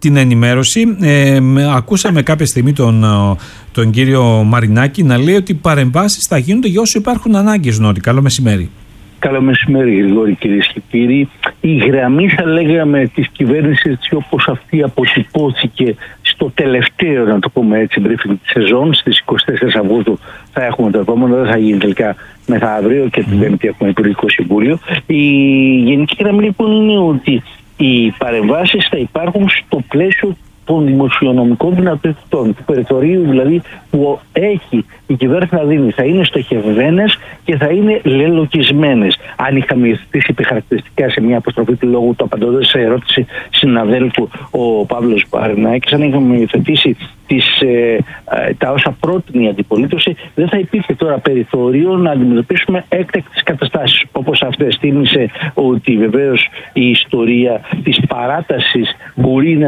την ενημέρωση. Ακούσαμε κάποια στιγμή τον κύριο Μαρινάκη να λέει ότι οι παρεμβάσεις θα γίνονται για όσο υπάρχουν ανάγκες. Νότι, καλό μεσημέρι. Καλό μεσημέρι, Γρηγόρη, κυρίες και κύριοι. Η γραμμή, θα λέγαμε, της κυβέρνησης, έτσι όπως αυτή αποτυπώθηκε στο τελευταίο, να το πούμε έτσι, briefing της σεζόν, στις 24 Αυγούστου θα έχουμε το επόμενο, δεν θα γίνει τελικά μεθαύριο και την Πέμπτη έχουμε Υπουργικό Συμβούλιο. Η γενική γραμμή λοιπόν είναι ότι οι παρεμβάσεις θα υπάρχουν στο πλαίσιο των δημοσιονομικών δυνατοτήτων, του περιθωρίου δηλαδή που έχει η κυβέρνηση να δίνει, θα είναι στοχευμένες και θα είναι λελοκισμένες. Αν είχαμε υιοθετήσει χαρακτηριστικά σε μια αποστροφή του λόγου, το απαντώντας σε ερώτηση συναδέλφου ο Παύλος Μαρινάκης, αν είχαμε υιοθετήσει τα όσα πρότεινε η αντιπολίτευση, δεν θα υπήρχε τώρα περιθώριο να αντιμετωπίσουμε έκτακτες καταστάσεις όπως αυτές. Θύμισε ότι βεβαίως η ιστορία της παράτασης μπορεί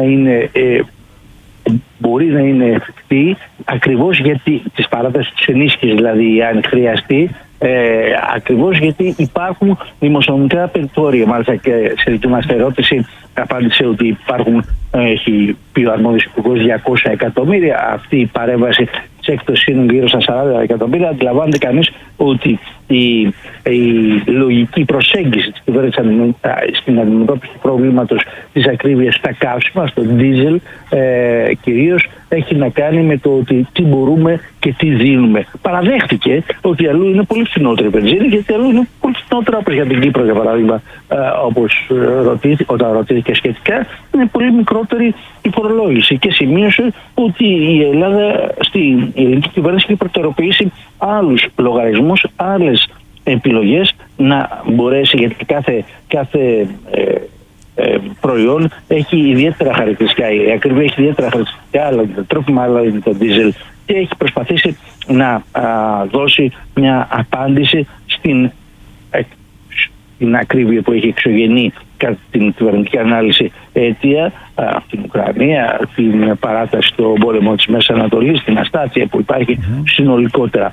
να είναι εφικτή, ακριβώς γιατί της παράτασης της ενίσχυσης, δηλαδή αν χρειαστεί, ακριβώς γιατί υπάρχουν δημοσιονομικά περιθώρια. Μάλιστα και σε δική μας ερώτηση απάντησε ότι υπάρχουν, έχει πει ο αρμόδιος υπουργός, 200 εκατομμύρια. Αυτή η παρέμβαση της έκπτωσης είναι γύρω στα 40 εκατομμύρια. Αντιλαμβάνεται κανείς ότι η λογική προσέγγιση της κυβέρνησης στην αντιμετώπιση του προβλήματος της ακρίβειας στα καύσιμα, στο ντίζελ κυρίως, έχει να κάνει με το ότι τι μπορούμε και τι δίνουμε. Παραδέχτηκε ότι αλλού είναι πολύ φθηνότερη βενζίνη, γιατί αλλού είναι πολύ φθηνότερα, όπως για την Κύπρο για παράδειγμα, όταν ρωτήθηκε σχετικά, είναι πολύ μικρότερη η φορολόγηση. Και σημείωσε ότι η Ελλάδα, η ελληνική κυβέρνηση έχει προτεραιοποιήσει άλλους λογαριασμούς, άλλες επιλογές να μπορέσει, γιατί κάθε προϊόν έχει ιδιαίτερα χαρακτηριστικά. Η ακρίβεια έχει ιδιαίτερα χαρακτηριστικά, αλλά το τρόφιμα, αλλά είναι το ντίζελ. Και έχει προσπαθήσει να δώσει μια απάντηση στην ακρίβεια που έχει εξωγενή κατά την κυβερνητική ανάλυση αίτια, την Ουκρανία, την παράταση του πόλεμου της Μέσης Ανατολής, την αστάθεια που υπάρχει συνολικότερα.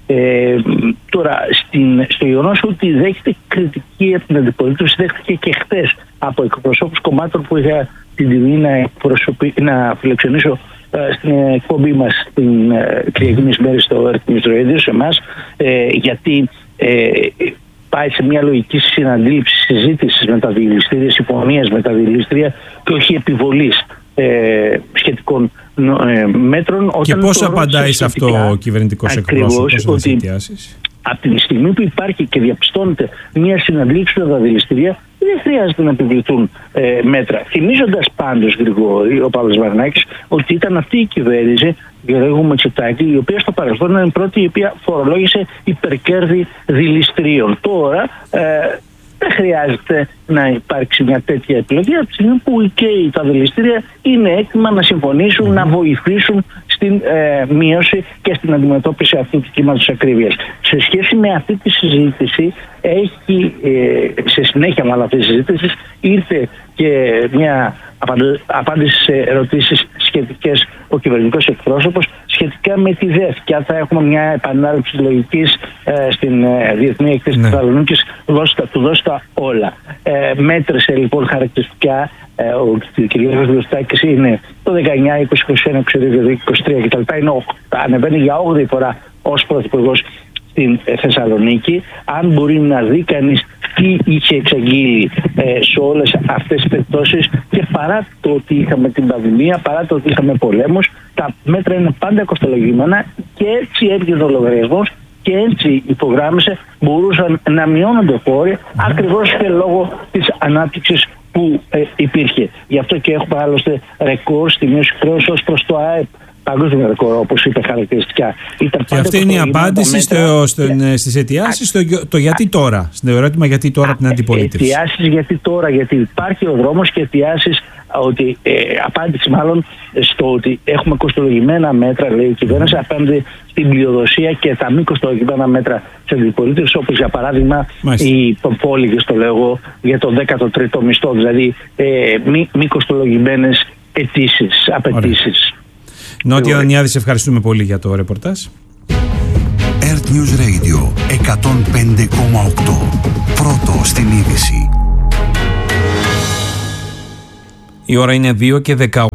Τώρα, στο γεγονός ότι δέχεται κριτική από την αντιπολίτευση, δέχτηκε και χθες από εκπροσώπους κομμάτων που είχα την τιμή να φιλοξενήσω στην εκπομπή μας την Κυριακή μεσημέρι στο Earth Radio, σε εμάς, γιατί πάει σε μια λογική συναντήληψη, συζήτηση με τα διελιστήρια, συμφωνίας με τα διελιστήρια και όχι επιβολής σχετικών μέτρων. Και πώς απαντάει σε αυτό ο κυβερνητικός εκπρόσωπος στις αιτιάσεις? Από τη στιγμή που υπάρχει και διαπιστώνεται μια συναντήληψη με τα διελιστήρια, δεν χρειάζεται να επιβληθούν μέτρα. Θυμίζοντας πάντως, Γρηγόρη, ο Παύλος Μαρινάκης, ότι ήταν αυτή η κυβέρνηση, Γεωργίου Μητσοτάκη, η οποία στο παρελθόν ήταν η πρώτη η οποία φορολόγησε υπερκέρδη δηληστηρίων. Τώρα δεν χρειάζεται να υπάρξει μια τέτοια επιλογή, από τη στιγμή που και τα δηληστήρια είναι έτοιμα να συμφωνήσουν, να βοηθήσουν στην μείωση και στην αντιμετώπιση αυτού του κύματος ακρίβειας. Σε σχέση με αυτή τη συζήτηση, σε συνέχεια με αυτή τη συζήτηση, ήρθε και μια απάντηση σε ερωτήσεις σχετικές ο κυβερνητικός εκπρόσωπος σχετικά με τη ΔΕΘ και αν θα έχουμε μια επανάληψη λογικής στην Διεθνή Εκθέση της Θεσσαλονίκης, του δώσει τα όλα. Μέτρησε λοιπόν χαρακτηριστικά ο κ. Μητσοτάκης είναι το 19, 20, 21, 22, 23 κτλ. Ανεβαίνει για 8η φορά ως πρωθυπουργός στην Θεσσαλονίκη. Αν μπορεί να δει κανείς τι είχε εξαγγείλει σε όλες αυτές τις περιπτώσεις, και παρά το ότι είχαμε την πανδημία, παρά το ότι είχαμε πολέμους, τα μέτρα είναι πάντα κοστολογημένα και έτσι έβγαινε ο λογαριασμός και έτσι υπογράμμισε, μπορούσαν να μειώνονται φόροι ακριβώς και λόγω της ανάπτυξης που υπήρχε. Γι' αυτό και έχουμε άλλωστε ρεκόρ στη μείωση χρέους ως προς το ΑΕΠ. Παγκόσμιο ρεκόρ, όπως είπε χαρακτηριστικά. Και αυτή είναι η απάντηση στις αιτιάσεις, το γιατί τώρα, στο ερώτημα γιατί τώρα από την αντιπολίτευση. Αιτιάσεις γιατί τώρα, γιατί υπάρχει ο δρόμος, και αιτιάσεις απάντηση μάλλον στο ότι έχουμε κοστολογημένα μέτρα, λέει η κυβέρνηση, απέναντι στην πλειοδοσία και τα μη κοστολογημένα μέτρα της αντιπολίτευσης, όπως για παράδειγμα οι πόλιγες, το λέω, για το 13ο μισθό, δηλαδή μη κοστολογημένες απαιτήσεις. Νότια Δανιάδη, σε ευχαριστούμε πολύ για το ρεπορτάζ. Earth News Radio 105,8. Πρώτο στην είδηση. Η ώρα είναι 2 και 18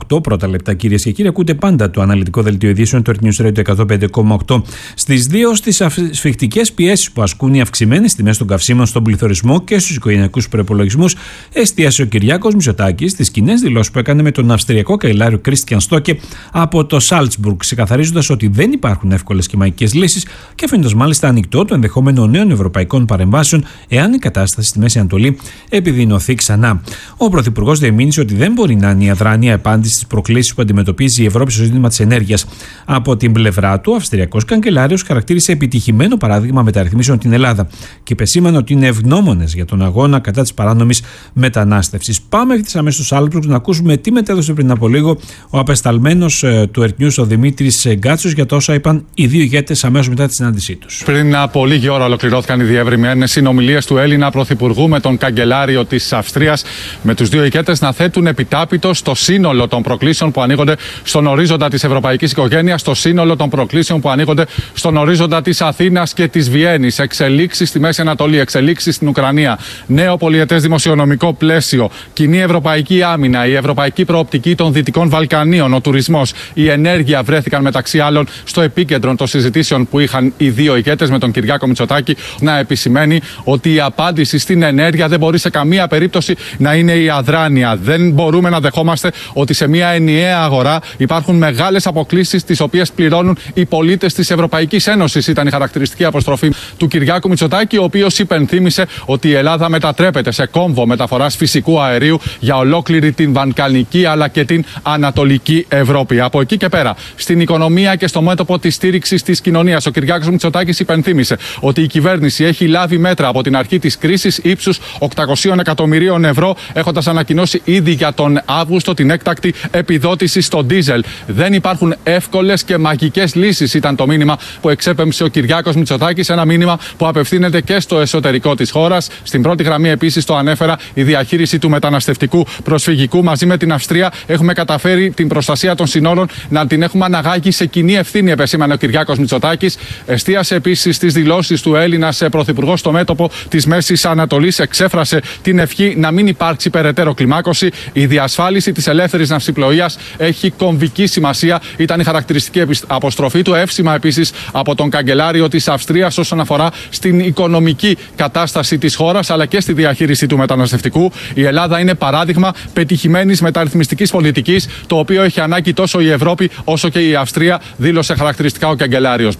8 πρώτα λεπτά, κυρίες και κύριοι. Ακούτε πάντα το αναλυτικό δελτίο ειδήσεων του Earth News Radio 105,8. Στις 2 στις ασφιχτικές πιέσεις που ασκούν οι αυξημένες τιμές των καυσίμων στον πληθωρισμό και στους οικογενειακούς προϋπολογισμούς, εστίασε ο Κυριάκος Μητσοτάκης στις κοινές δηλώσεις που έκανε με τον Αυστριακό καηλάριο Κρίστιαν Στόκε από το Σάλτσμπουργκ, ξεκαθαρίζοντας ότι δεν υπάρχουν εύκολες και μαγικές λύσεις και αφήνοντας μάλιστα ανοιχτό το ενδεχόμενο νέων ευρωπαϊκών παρεμβάσεων εάν η κατάσταση στη Μέση Ανατολή επιδεινωθεί ξανά. Ο Πρωθυπουργός διεμήνυσε ότι δεν μπορεί να είναι η αδράνεια απάντηση στις προκλήσεις που αντιμετωπίζει η Ευρώπη στο ζήτημα της ενέργειας. Από την πλευρά του, ο Αυστριακός καγκελάριος χαρακτήρισε επιτυχημένο παράδειγμα μεταρρυθμίσεων την Ελλάδα και υπεσήμανε ότι είναι ευγνώμονες για τον αγώνα κατά της παράνομης μετανάστευσης. Πάμε ευθύς αμέσως στο Σάλτσμπουργκ να ακούσουμε τι μετέδωσε πριν από λίγο ο απεσταλμένος του Earth News, ο Δημήτρης Γκάτσος, για το όσα είπαν οι δύο ηγέτες αμέσως μετά τη συνάντησή τους. Πριν από λίγη ώρα ολοκληρώθηκαν οι διευρυμένες συνομιλίες του Έλληνα Πρωθυπουργού με τον καγκελάριο της Αυστρίας, με τους δύο ηγέτες να θέτουν επιτάπητο στο σύνολο των προκλήσεων που ανοίγονται στον ορίζοντα της ευρωπαϊκής οικογένειας, στο σύνολο των προκλήσεων που ανοίγονται στον ορίζοντα της Αθήνας και της Βιέννης. Εξελίξεις στη Μέση Ανατολή, εξελίξεις στην Ουκρανία, νέο πολυετές δημοσιονομικό πλαίσιο, κοινή ευρωπαϊκή άμυνα, η ευρωπαϊκή προοπτική των Δυτικών Βαλκανίων, ο τουρισμός, η ενέργεια βρέθηκαν μεταξύ άλλων στο επίκεντρο των συζητήσεων που είχαν οι δύο ηγέτες με τον Κυριάκο Μητσοτάκη, να επισημαίνει ότι η απάντηση στην ενέργεια δεν μπορεί σε καμία περίπτωση να είναι η αδράνεια. Δεν μπορούμε να δεχόμαστε ότι σε μια ενιαία αγορά υπάρχουν μεγάλες αποκλίσεις τις οποίες πληρώνουν οι πολίτες της Ευρωπαϊκής Ένωσης. Ήταν η χαρακτηριστική αποστροφή του Κυριάκου Μητσοτάκη, ο οποίος υπενθύμησε ότι η Ελλάδα μετατρέπεται σε κόμβο μεταφοράς φυσικού αερίου για ολόκληρη την Βαλκανική αλλά και την Ανατολική Ευρώπη. Από εκεί και πέρα, στην οικονομία και στο μέτωπο της στήριξης της κοινωνίας, ο Κυριάκος Μητσοτάκης υπενθύμησε ότι η κυβέρνηση έχει λάβει μέτρα από την αρχή της κρίσης ύψους 800 εκατομμυρίων ευρώ, έχοντας ανακοινώσει ήδη για τον Αύγουστο την έκτακτη επιδότηση στο ντίζελ. Δεν υπάρχουν εύκολες και μαγικές λύσεις, ήταν το μήνυμα που εξέπεμψε ο Κυριάκος Μητσοτάκης, ένα μήνυμα που απευθύνεται και στο εσωτερικό της χώρας. Στην πρώτη γραμμή, επίσης, το ανέφερα, η διαχείριση του μεταναστευτικού προσφυγικού. Μαζί με την Αυστρία έχουμε καταφέρει την προστασία των συνόρων να την έχουμε αναγάγει σε κοινή ευθύνη, επεσήμανε ο Κυριάκος Μητσοτάκης. Εστίασε επίσης στις δηλώσεις του Έλληνας πρωθυπουργός στο μέτωπο της Μέσης Ανατολής. Εξέφρασε την ευχή να μην υπάρξει περαιτέρω κλιμάκωση. Η διασφάλιση της ελεύθερης ναυσιπλοείας έχει κομβική σημασία. Ήταν η χαρακτηριστική αποστροφή του. Εύσημα επίσης από τον καγκελάριο της Αυστρίας όσον αφορά στην οικονομική κατάσταση της χώρας αλλά και στη διαχείριση του μεταναστευτικού. Η Ελλάδα είναι παράδειγμα πετυχημένης μεταρρυθμιστικής πολιτικής, το οποίο έχει ανάγκη τόσο η Ευρώπη όσο και η Αυστρία, δήλωσε χαρακτηριστικά ο καγκελάριος.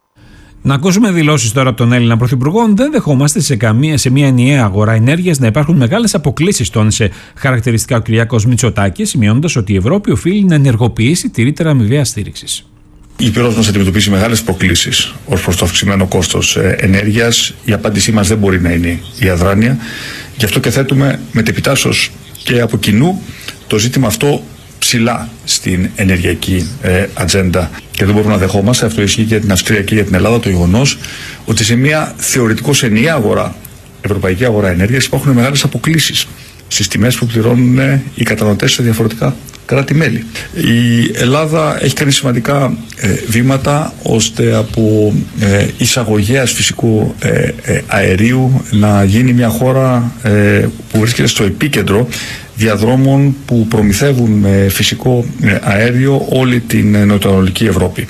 Να ακούσουμε δηλώσεις τώρα από τον Έλληνα Πρωθυπουργό. Δεν δεχόμαστε σε μια ενιαία αγορά ενέργειας να υπάρχουν μεγάλες αποκλίσεις, τόνισε χαρακτηριστικά ο Κυριάκος Μητσοτάκης, σημειώνοντας ότι η Ευρώπη οφείλει να ενεργοποιήσει τη ρήτρα αμοιβαίας στήριξης. Η Υπήρος μας αντιμετωπίζει μεγάλες προκλήσεις ως προς το αυξημένο κόστος ενέργειας. Η απάντησή μας δεν μπορεί να είναι η αδράνεια. Γι' αυτό και θέτουμε μετεπιτάσσως και από κοινού το ζήτημα αυτό ψηλά στην ενεργειακή ατζέντα. Και δεν μπορούμε να δεχόμαστε, αυτό ισχύει και για την Αυστρία και για την Ελλάδα, το γεγονός ότι σε μια θεωρητικώς ενιαία αγορά, ευρωπαϊκή αγορά ενέργειας, υπάρχουν μεγάλες αποκλίσεις στις τιμές που πληρώνουν οι καταναλωτές σε διαφορετικά κράτη-μέλη. Η Ελλάδα έχει κάνει σημαντικά βήματα ώστε από εισαγωγέας φυσικού αερίου να γίνει μια χώρα που βρίσκεται στο επίκεντρο διαδρόμων που προμηθεύουν με φυσικό αέριο όλη την νοτιοανατολική Ευρώπη.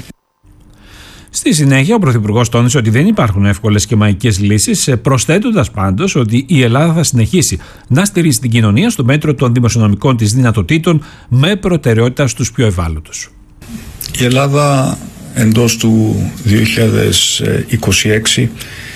Στη συνέχεια, ο Πρωθυπουργός τόνισε ότι δεν υπάρχουν εύκολες και μαγικές λύσεις, προσθέτοντας πάντως ότι η Ελλάδα θα συνεχίσει να στηρίζει την κοινωνία στο μέτρο των δημοσιονομικών της δυνατοτήτων με προτεραιότητα στους πιο ευάλωτους. Η Ελλάδα εντός του 2026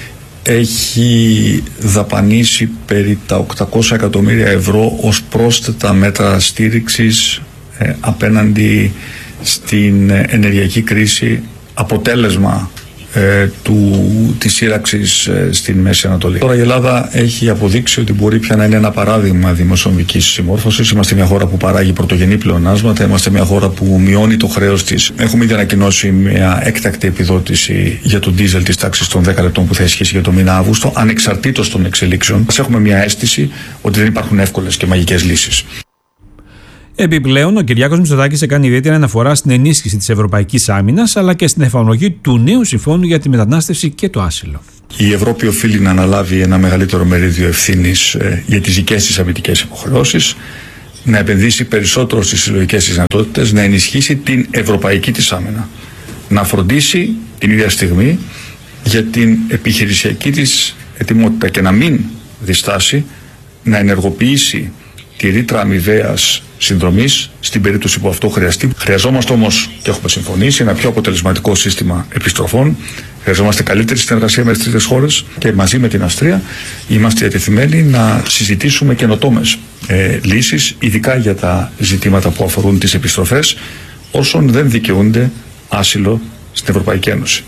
έχει δαπανίσει περί τα 800 εκατομμύρια ευρώ ως πρόσθετα μέτρα στήριξης απέναντι στην ενεργειακή κρίση, αποτέλεσμα της σύραξης στην Μέση Ανατολή. Τώρα η Ελλάδα έχει αποδείξει ότι μπορεί πια να είναι ένα παράδειγμα δημοσιονομικής συμμόρφωσης. Είμαστε μια χώρα που παράγει πρωτογενή πλεονάσματα, είμαστε μια χώρα που μειώνει το χρέος της. Έχουμε ήδη ανακοινώσει μια έκτακτη επιδότηση για τον ντίζελ της τάξης των 10 λεπτών που θα ισχύσει για το μήνα Αύγουστο, ανεξαρτήτως των εξελίξεων. Έχουμε μια αίσθηση ότι δεν υπάρχουν εύκολες και μαγικές λύσεις. Επιπλέον, ο Κυριάκος Μητσοτάκης έκανε ιδιαίτερη αναφορά στην ενίσχυση της ευρωπαϊκής άμυνας αλλά και στην εφαρμογή του νέου συμφώνου για τη μετανάστευση και το άσυλο. Η Ευρώπη οφείλει να αναλάβει ένα μεγαλύτερο μερίδιο ευθύνης για τις δικές της αμυντικές υποχρεώσεις, να επενδύσει περισσότερο στις συλλογικές της δυνατότητες, να ενισχύσει την ευρωπαϊκή της άμυνα, να φροντίσει την ίδια στιγμή για την επιχειρησιακή της ετοιμότητα και να μην διστάσει να ενεργοποιήσει τη ρήτρα αμοιβαίας συνδρομής στην περίπτωση που αυτό χρειαστεί. Χρειαζόμαστε όμως, και έχουμε συμφωνήσει, ένα πιο αποτελεσματικό σύστημα επιστροφών. Χρειαζόμαστε καλύτερη συνεργασία με τις τρίτες χώρες και μαζί με την Αυστρία είμαστε διατεθειμένοι να συζητήσουμε καινοτόμες λύσεις, ειδικά για τα ζητήματα που αφορούν τις επιστροφές όσων δεν δικαιούνται άσυλο στην Ευρωπαϊκή Ένωση.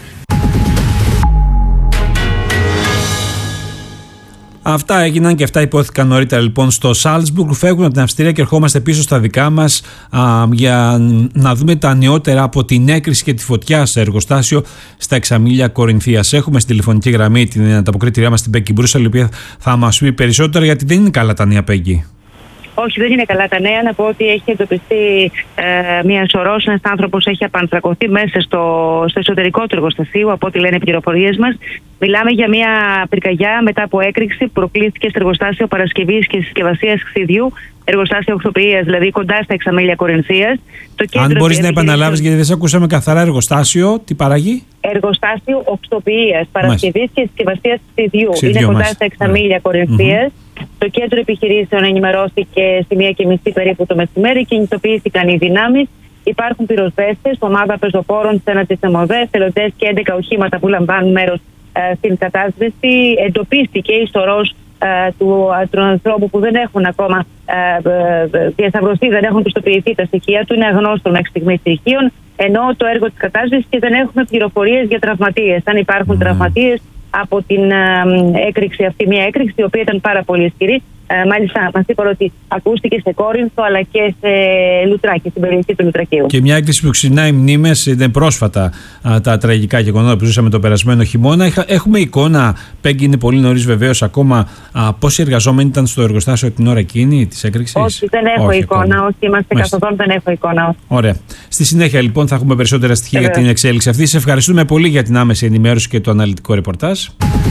Αυτά έγιναν και αυτά υπόθηκαν νωρίτερα λοιπόν στο Σάλτσμπουργκ. Φεύγουμε από την Αυστρία και ερχόμαστε πίσω στα δικά μας για να δούμε τα νεότερα από την έκρηξη και τη φωτιά σε εργοστάσιο στα Εξαμήλια Κορινθίας. Έχουμε στην τηλεφωνική γραμμή την ανταποκρίτριά μας την Πέγκη Μπρούσελ, η οποία θα μας πει περισσότερα, γιατί δεν είναι καλά τα νέα, Πέγκη. Όχι, δεν είναι καλά τα νέα. Να πω ότι έχει εντοπιστεί μια σωρός. Ένας άνθρωπος έχει απανθρακωθεί μέσα στο εσωτερικό του εργοστασίου, από ό,τι λένε οι πληροφορίες μας. Μιλάμε για μια πυρκαγιά μετά από έκρηξη που προκλήθηκε στο εργοστάσιο παρασκευής και συσκευασίας ξυδιού, εργοστάσιο οκτοποιίας, δηλαδή κοντά στα Εξαμήλια Κορινθίας. Αν μπορείς να επαναλάβεις, γιατί δεν σε ακούσαμε καθαρά, εργοστάσιο, τι παράγει? Εργοστάσιο οκτοποιίας, παρασκευής και συσκευασίας ξυδιού. Είναι κοντά στα Εξαμήλια Κορινθίας. Το κέντρο επιχειρήσεων ενημερώθηκε στη 1:30 περίπου το μεσημέρι, κινητοποιήθηκαν οι δυνάμεις. Υπάρχουν πυροσβέστες, ομάδα πεζοπόρων σε ένα της ΕΜΟΔΕ, εθελοντές και 11 οχήματα που λαμβάνουν μέρος στην κατάσβεση. Εντοπίστηκε η σωρός του ανθρώπου που δεν έχουν ακόμα διασταυρωθεί, δεν έχουν πιστοποιηθεί τα στοιχεία του, είναι αγνώστο μέχρι στιγμής στοιχείων, ενώ το έργο της κατάσβεσης και δεν έχουμε πληροφορίες για τραυματίες. Αν υπάρχουν τραυματίες από την έκρηξη αυτή, μια έκρηξη η οποία ήταν πάρα πολύ ισχυρή. Μάλιστα, μας είπαν ότι ακούστηκε σε Κόρινθο αλλά και σε Λουτράκη, στην περιοχή του Λουτρακίου. Και μια έκρηξη που ξυνάει μνήμες. Ήταν πρόσφατα τα τραγικά γεγονότα που ζούσαμε το περασμένο χειμώνα. Έχουμε εικόνα, Πέγκη, είναι πολύ νωρίς βεβαίως ακόμα, πόσοι εργαζόμενοι ήταν στο εργοστάσιο την ώρα εκείνη της έκρηξης? Όχι, δεν έχω εικόνα. Όχι, είμαστε καθοδόν, δεν έχω εικόνα. Όχι. Ωραία. Στη συνέχεια λοιπόν θα έχουμε περισσότερα στοιχεία για την εξέλιξη αυτή. Σε ευχαριστούμε πολύ για την άμεση ενημέρωση και το αναλυτικό ρεπορτάζ.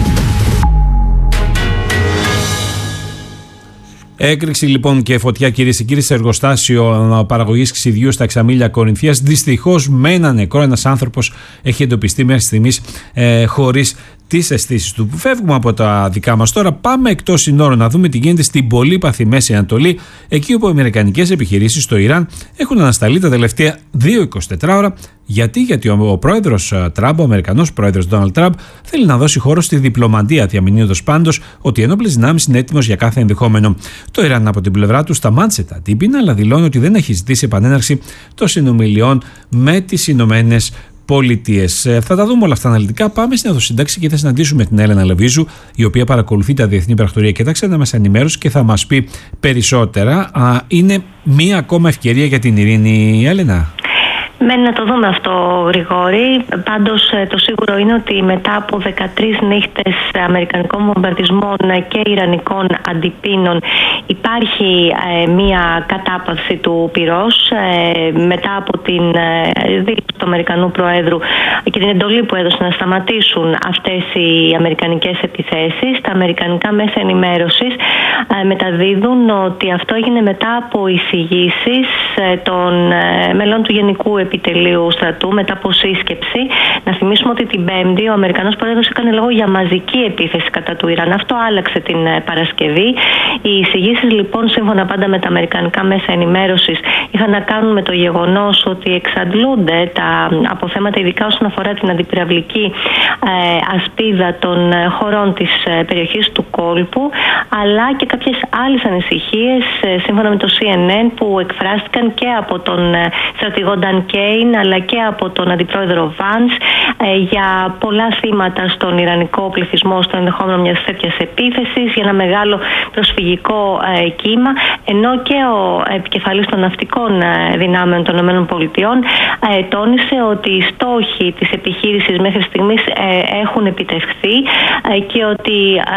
Έκρηξη λοιπόν και φωτιά, κυρίες και κύριοι, σε εργοστάσιο παραγωγής ξυδιού στα Εξαμήλια Κορινθίας. Δυστυχώς με ένα νεκρό, ένας άνθρωπος έχει εντοπιστεί μέχρι στιγμής χωρίς τις αισθήσεις του. Φεύγουμε από τα δικά μας τώρα, πάμε εκτός συνόρων να δούμε τι γίνεται στην πολύπαθη Μέση Ανατολή, εκεί όπου οι αμερικανικές επιχειρήσεις στο Ιράν έχουν ανασταλεί τα τελευταία 24 ώρα. Γιατί ο πρόεδρος Τραμπ, ο Αμερικανός πρόεδρος Ντόναλντ Τραμπ, θέλει να δώσει χώρο στη διπλωματία, διαμηνύοντας πάντως ότι οι ενόπλες δυνάμεις είναι έτοιμος για κάθε ενδεχόμενο. Το Ιράν από την πλευρά του σταμάτησε τα τύπινα, αλλά δηλώνει ότι δεν έχει ζητήσει επανέναρξη των συνομιλιών με τις Ηνωμένες Πολιτείες. Θα τα δούμε όλα αυτά αναλυτικά. Πάμε στην Οδοσύνταξη και θα συναντήσουμε την Έλενα Λεβίζου, η οποία παρακολουθεί τα διεθνή πρακτορία και τα ξένα μέσα ενημέρωση και θα μας πει περισσότερα. Είναι μία ακόμα ευκαιρία για την ειρήνη, Έλενα? Μένει να το δούμε αυτό, Γρηγόρη. Πάντως το σίγουρο είναι ότι μετά από 13 νύχτες αμερικανικών βομβαρδισμών και ιρανικών αντιπίνων υπάρχει μία κατάπαυση του πυρός μετά από την δήλωση του Αμερικανού Προέδρου και την εντολή που έδωσε να σταματήσουν αυτές οι αμερικανικές επιθέσεις. Τα αμερικανικά μέσα ενημέρωσης μεταδίδουν ότι αυτό έγινε μετά από εισηγήσεις των μελών του Γενικού Επιτελείου Στρατού, μετά από σύσκεψη. Να θυμίσουμε ότι την Πέμπτη ο Αμερικανός Πρόεδρος έκανε λόγο για μαζική επίθεση κατά του Ιράν. Αυτό άλλαξε την Παρασκευή. Οι εισηγήσεις λοιπόν, σύμφωνα πάντα με τα αμερικανικά μέσα ενημέρωσης, είχαν να κάνουν με το γεγονός ότι εξαντλούνται τα αποθέματα, ειδικά όσον αφορά την αντιπυραυλική ασπίδα των χωρών της περιοχής του κόλπου, αλλά και κάποιες άλλες ανησυχίες, σύμφωνα με το CNN, που εκφράστηκαν και από τον στρατηγό Νταν Κέιν αλλά και από τον αντιπρόεδρο Βάνς για πολλά θύματα στον ιρανικό πληθυσμό στο ενδεχόμενο μιας τέτοιας επίθεσης, για ένα μεγάλο προσφυγικό κύμα, ενώ και ο επικεφαλής των ναυτικών δυνάμεων των ΗΠΑ τόνισε ότι οι στόχοι της επιχείρησης μέχρι στιγμής έχουν επιτευχθεί και ότι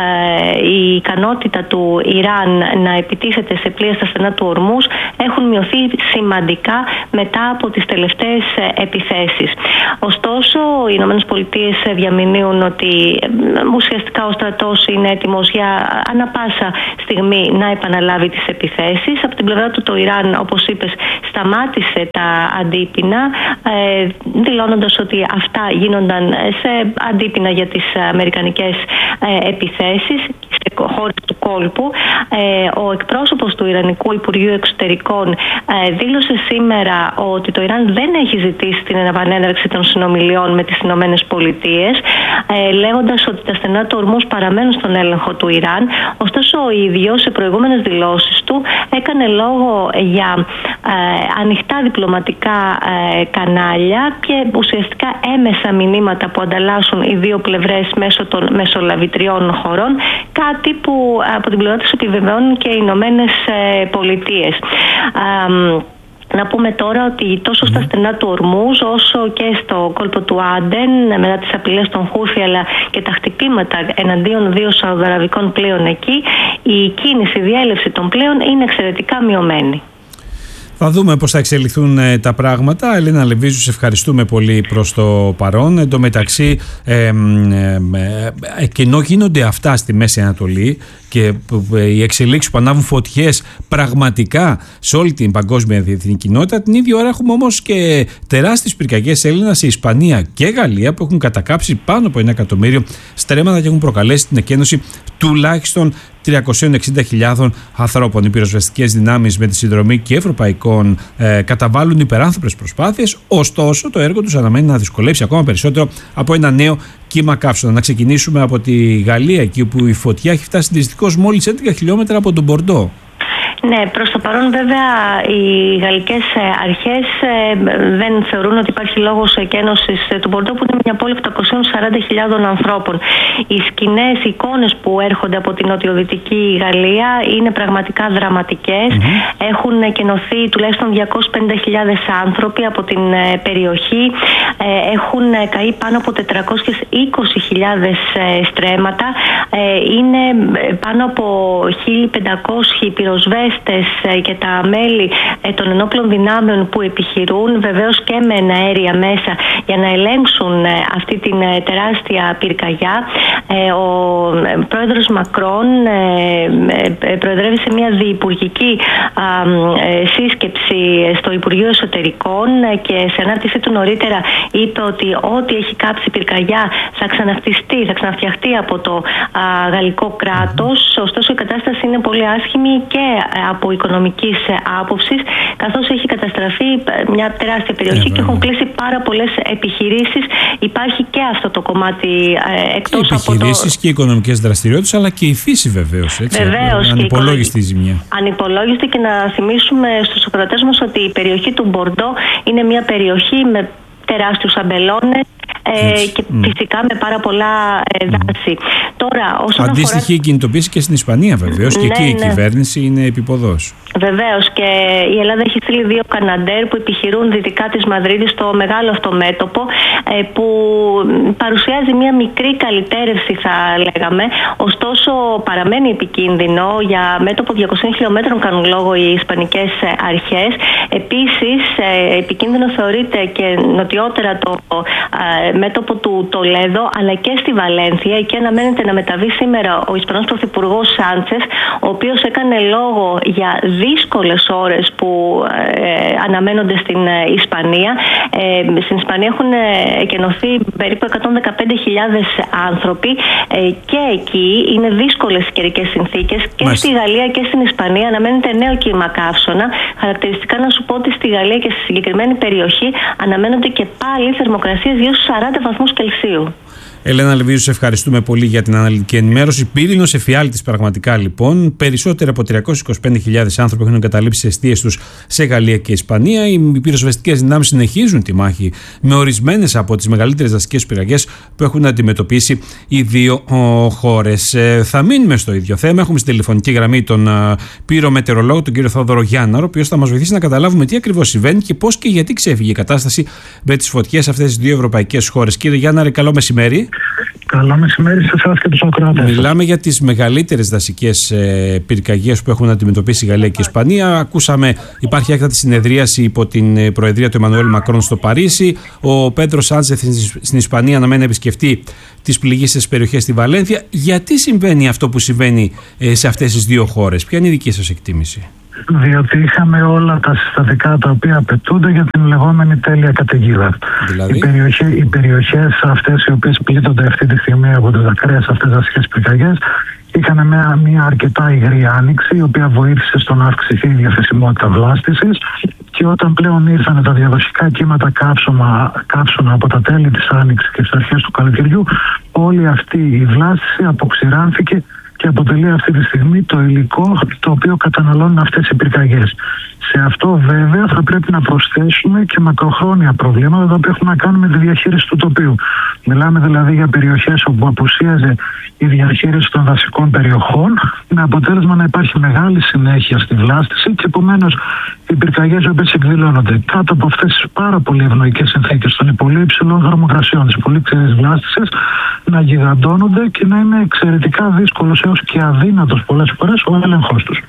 η ικανότητα του Ιράν να επιτίθεται σε πλοία στα στενά του Ορμούς έχουν μειωθεί σημαντικά μετά από τις τελευταίες τελευταίες επιθέσεις. Ωστόσο, οι ΗΠΑ διαμηνύουν ότι ουσιαστικά ο στρατός είναι έτοιμος για ανά πάσα στιγμή να επαναλάβει τις επιθέσεις. Από την πλευρά του το Ιράν, όπως είπες, σταμάτησε τα αντίπεινα, δηλώνοντας ότι αυτά γίνονταν σε αντίπεινα για τις αμερικανικές επιθέσεις σε χώρες του κόλπου. Ο εκπρόσωπος του Ιρανικού Υπουργείου Εξωτερικών δήλωσε σήμερα ότι το Ιράν δεν έχει ζητήσει την επανέναρξη των συνομιλιών με τις Ηνωμένες Πολιτείες, λέγοντας ότι τα στενά του Ορμούζ παραμένουν στον έλεγχο του Ιράν. Ωστόσο, ο ίδιος σε προηγούμενες δηλώσεις του έκανε λόγο για ανοιχτά διπλωματικά κανάλια και ουσιαστικά έμεσα μηνύματα που ανταλλάσσουν οι δύο πλευρές μέσω των μεσολαβητριών χωρών, κάτι που από την πλευρά τους επιβεβαιώνουν και οι Ηνωμένες Πολιτείες. Να πούμε τώρα ότι τόσο στα στενά του Ορμούζ όσο και στο κόλπο του Άντεν, μετά τις απειλές των Χούθι αλλά και τα χτυπήματα εναντίον δύο σαουδαραβικών πλοίων εκεί, η κίνηση, η διέλευση των πλοίων είναι εξαιρετικά μειωμένη. Θα δούμε πώς θα εξελιχθούν τα πράγματα. Ελένα Λεβίζου, σε ευχαριστούμε πολύ προς το παρόν. Εν τω μεταξύ, και ενώ γίνονται αυτά στη Μέση Ανατολή και οι εξελίξεις που ανάβουν φωτιές πραγματικά σε όλη την παγκόσμια διεθνή κοινότητα, την ίδια ώρα έχουμε όμως και τεράστιες πυρκαγιές Έλληνα σε Ισπανία και Γαλλία που έχουν κατακάψει πάνω από 1 εκατομμύριο στρέμματα και έχουν προκαλέσει την εκένωση τουλάχιστον 360.000 ανθρώπων. Οι πυροσβεστικές δυνάμεις με τη συνδρομή και ευρωπαϊκών καταβάλουν υπεράνθρωπες προσπάθειες, ωστόσο το έργο τους αναμένει να δυσκολέψει ακόμα περισσότερο από ένα νέο κύμα καύσωνα. Να ξεκινήσουμε από τη Γαλλία, εκεί όπου η φωτιά έχει φτάσει δυστυχώς μόλις 11 χιλιόμετρα από τον Μπορντό. Ναι, προς το παρόν βέβαια οι γαλλικές αρχές δεν θεωρούν ότι υπάρχει λόγος εκένωσης του Μπορντό, που είναι μια πόλη 840.000 ανθρώπων. Οι σκηνές, οι εικόνες που έρχονται από την νοτιοδυτική Γαλλία είναι πραγματικά δραματικές. Έχουν εκενωθεί τουλάχιστον 250.000 άνθρωποι από την περιοχή. Έχουν καεί πάνω από 420.000 στρέμματα. Είναι πάνω από 1.500 πυροσβέστες και τα μέλη των ενόπλων δυνάμεων που επιχειρούν, βεβαίως και με εναέρια μέσα, για να ελέγξουν αυτή την τεράστια πυρκαγιά. Ο πρόεδρος Μακρόν προεδρεύει σε μια διυπουργική σύσκεψη στο Υπουργείο Εσωτερικών και σε ανάρτησή του νωρίτερα είπε ότι ό,τι έχει κάψει πυρκαγιά θα ξαναφτιαχτεί από το γαλλικό κράτος. Ωστόσο η κατάσταση είναι πολύ άσχημη και από οικονομικής άποψης, καθώς έχει καταστραφεί μια τεράστια περιοχή και έχουν κλείσει πάρα πολλές επιχειρήσεις. Υπάρχει και αυτό το κομμάτι εκτός από το... Επιχειρήσεις και οικονομικές δραστηριότητες, αλλά και η φύση βεβαίως. Βεβαίως. Ανυπολόγιστη η ζημιά. Ανυπολόγιστη, και να θυμίσουμε στους ακροατές μας ότι η περιοχή του Μπορντό είναι μια περιοχή με τεράστιους αμπελώνες και φυσικά με πάρα πολλά δάση. Τώρα, αντίστοιχη κινητοποίηση και στην Ισπανία βεβαίως, και εκεί η κυβέρνηση είναι επιποδός. Βεβαίως, και η Ελλάδα έχει στείλει 2 Καναντέρ που επιχειρούν δυτικά της Μαδρίτης, στο μεγάλο αυτό μέτωπο, που παρουσιάζει μια μικρή καλυτέρευση, θα λέγαμε. Ωστόσο παραμένει επικίνδυνο. Για μέτωπο 200 χιλιόμετρων κάνουν λόγο οι ισπανικές αρχές. Επίσης επικίνδυνο θεωρείται και νοτιότερα το μέτωπο του Τολέδο, αλλά και στη Βαλένθια. Εκεί αναμένεται να μεταβεί σήμερα ο Ισπανός Πρωθυπουργός Σάντσες, ο οποίος έκανε λόγο για δύσκολες ώρες που αναμένονται στην Ισπανία. Στην Ισπανία έχουν εκενωθεί περίπου 115.000 άνθρωποι και εκεί είναι δύσκολες καιρικές συνθήκες. Και στη Γαλλία και στην Ισπανία αναμένεται νέο κύμα καύσωνα. Χαρακτηριστικά να σου πω ότι στη Γαλλία και στη συγκεκριμένη περιοχή αναμένονται και πάλι θερμοκρασίες γύρω στους 40 βαθμούς Κελσίου. Ελένα Λεβίζου, σε ευχαριστούμε πολύ για την αναλυτική ενημέρωση. Πύρινος εφιάλτης πραγματικά λοιπόν. Περισσότεροι από 325.000 άνθρωποι έχουν εγκαταλείψει τις εστίες τους σε Γαλλία και Ισπανία. Οι πυροσβεστικές δυνάμεις συνεχίζουν τη μάχη με ορισμένες από τις μεγαλύτερες δασικές πυρκαγιές που έχουν αντιμετωπίσει οι δύο χώρες. Θα μείνουμε στο ίδιο θέμα. Έχουμε στην τηλεφωνική γραμμή τον πυρομετεωρολόγο, τον κύριο Θόδωρο Γιάνναρο, ο οποίος θα μας βοηθήσει να καταλάβουμε τι ακριβώς συμβαίνει και πώς και γιατί ξέφυγε η κατάσταση με τις φωτιές σε αυτές τις δύο ευρωπαϊκές χώρες. Κύριε Γιάνναρε, καλό μεσημέρι. Καλό μεσημέρι σε εσάς και τους ακροατές. Μιλάμε για τις μεγαλύτερες δασικές πυρκαγιές που έχουν αντιμετωπίσει η Γαλλία και η Ισπανία. Ακούσαμε, υπάρχει έκτατη συνεδρίαση υπό την προεδρία του Εμμανουέλ Μακρόν στο Παρίσι. Ο Πέντρο Σάντσεθ στην Ισπανία αναμένει να επισκεφτεί τις πληγήσεις περιοχές στη Βαλένθια. Γιατί συμβαίνει αυτό που συμβαίνει σε αυτές τις δύο χώρες? Ποια είναι η δική σας εκτίμηση? Διότι είχαμε όλα τα συστατικά τα οποία απαιτούνται για την λεγόμενη τέλεια καταιγίδα. Δηλαδή? Οι περιοχές αυτές οι οποίες πλήττονται αυτή τη στιγμή από τις ακραίες αυτές δασικές πυρκαγιές είχαν μια αρκετά υγρή άνοιξη, η οποία βοήθησε στο να αυξηθεί η διαθεσιμότητα βλάστησης, και όταν πλέον ήρθαν τα διαδοχικά κύματα καύσωνα από τα τέλη της άνοιξης και τις αρχές του καλοκαιριού, όλη αυτή η βλάστηση αποξηράνθηκε και αποτελεί αυτή τη στιγμή το υλικό το οποίο καταναλώνουν αυτές οι πυρκαγιές. Σε αυτό βέβαια θα πρέπει να προσθέσουμε και μακροχρόνια προβλήματα τα οποία έχουν να κάνουν με τη διαχείριση του τοπίου. Μιλάμε δηλαδή για περιοχές όπου απουσίαζε η διαχείριση των δασικών περιοχών, με αποτέλεσμα να υπάρχει μεγάλη συνέχεια στη βλάστηση και επομένως οι πυρκαγιές οι οποίες εκδηλώνονται κάτω από αυτές τις πάρα πολύ ευνοϊκές συνθήκες των πολύ υψηλών θερμοκρασιών, της πολύ ξερής βλάστησης, να γιγαντώνονται και να είναι εξαιρετικά δύσκολος έως και αδύνατος πολλές φορές ο έλεγχος τους.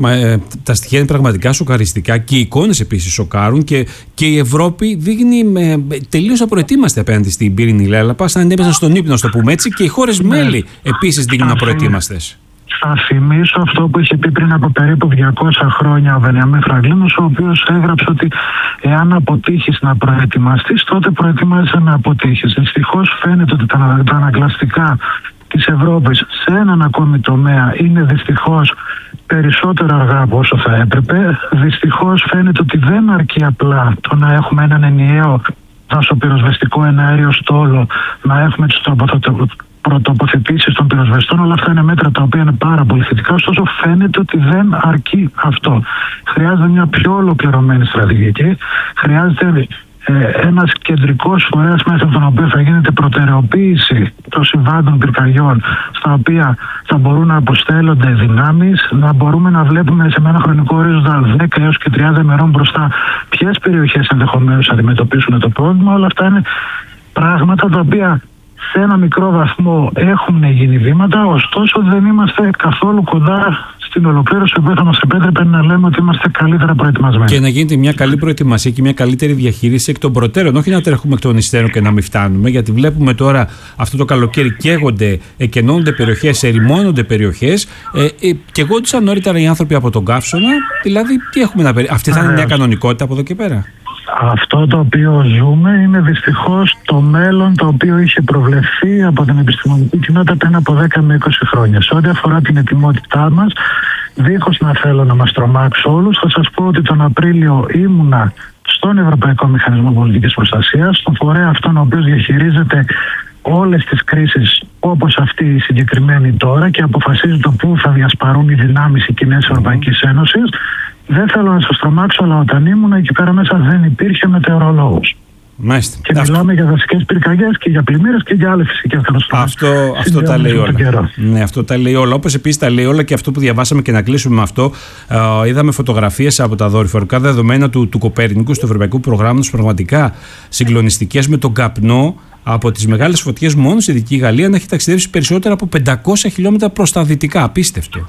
Τα στοιχεία είναι πραγματικά σοκαριστικά και οι εικόνες επίσης σοκάρουν, και η Ευρώπη δείχνει τελείως απροετοίμαστη απέναντι στην πύρινη λέλαπα, σαν να έπαιζαν στον ύπνο, να το πούμε έτσι, και οι χώρες μέλη επίσης δείχνουν απροετοίμαστες. Θα θυμίσω αυτό που είχε πει πριν από περίπου 200 χρόνια ο Βενιαμίν Φραγκλίνος, ο οποίος έγραψε ότι εάν αποτύχεις να προετοιμαστείς, τότε προετοιμάζεσαι να αποτύχεις. Δυστυχώς φαίνεται ότι τα ανακλαστικά της Ευρώπης σε έναν ακόμη τομέα είναι δυστυχώς περισσότερο αργά από όσο θα έπρεπε. Δυστυχώς φαίνεται ότι δεν αρκεί απλά το να έχουμε έναν ενιαίο δασοπυροσβεστικό εναέριο στόλο, να έχουμε τις πρωτοποθετήσεις των πυροσβεστών. Όλα αυτά είναι μέτρα τα οποία είναι πάρα πολύ θετικά, ωστόσο φαίνεται ότι δεν αρκεί αυτό. Χρειάζεται μια πιο ολοκληρωμένη στρατηγική, χρειάζεται ένας κεντρικός φορέας μέσα από τον οποίο θα γίνεται προτεραιοποίηση των συμβάντων πυρκαγιών, στα οποία θα μπορούν να αποστέλλονται δυνάμεις, να μπορούμε να βλέπουμε σε ένα χρονικό ορίζοντα 10 έως και 30 ημερών μπροστά ποιες περιοχές ενδεχομένως αντιμετωπίσουν το πρόβλημα. Όλα αυτά είναι πράγματα τα οποία σε ένα μικρό βαθμό έχουν γίνει βήματα, ωστόσο δεν είμαστε καθόλου κοντά στην ολοκλήρωση που θα μας επέτρεπε να λέμε ότι είμαστε καλύτερα προετοιμασμένοι. Και να γίνεται μια καλή προετοιμασία και μια καλύτερη διαχείριση εκ των προτέρων, όχι να τρέχουμε εκ των υστέρων και να μην φτάνουμε, γιατί βλέπουμε τώρα αυτό το καλοκαίρι καίγονται, εκενώνονται περιοχές, ερημώνονται περιοχές, καιγόντουσαν νωρίτερα οι άνθρωποι από τον καύσωνα. Δηλαδή, τι έχουμε να περιμένουμε? Αυτή θα είναι μια κανονικότητα από εδώ και πέρα? Αυτό το οποίο ζούμε είναι δυστυχώς το μέλλον το οποίο είχε προβλεφθεί από την επιστημονική κοινότητα πριν από 10 με 20 χρόνια. Σε ό,τι αφορά την ετοιμότητά μας, δίχως να θέλω να μας τρομάξω όλους, θα σας πω ότι τον Απρίλιο ήμουνα στον Ευρωπαϊκό Μηχανισμό Πολιτικής Προστασίας, στον φορέα αυτόν ο οποίος διαχειρίζεται όλες τις κρίσεις όπως αυτή η συγκεκριμένη τώρα και αποφασίζει το πού θα διασπαρούν οι δυνάμεις οι κοινές Ευρωπαϊκής Ένωσης. Δεν θέλω να σας τρομάξω, αλλά όταν ήμουν εκεί πέρα μέσα δεν υπήρχε μετεωρολόγος. Μάλιστα. Και μιλάμε για δασικές πυρκαγιές και για πλημμύρες και για άλλες φυσικές καταστροφές. Αυτό τα λέει όλα. Ναι, αυτό τα λέει όλα. Όπως επίσης τα λέει όλα και αυτό που διαβάσαμε, και να κλείσουμε με αυτό. Είδαμε φωτογραφίες από τα δορυφορικά δεδομένα του Κοπέρνικου, του Ευρωπαϊκού Προγράμματος, πραγματικά συγκλονιστικές, με τον καπνό από τις μεγάλες φωτιές μόνο στη Δυτική Γαλλία να έχει ταξιδέψει περισσότερα από 500 χιλιόμετρα προς τα δυτικά. Απίστευτο.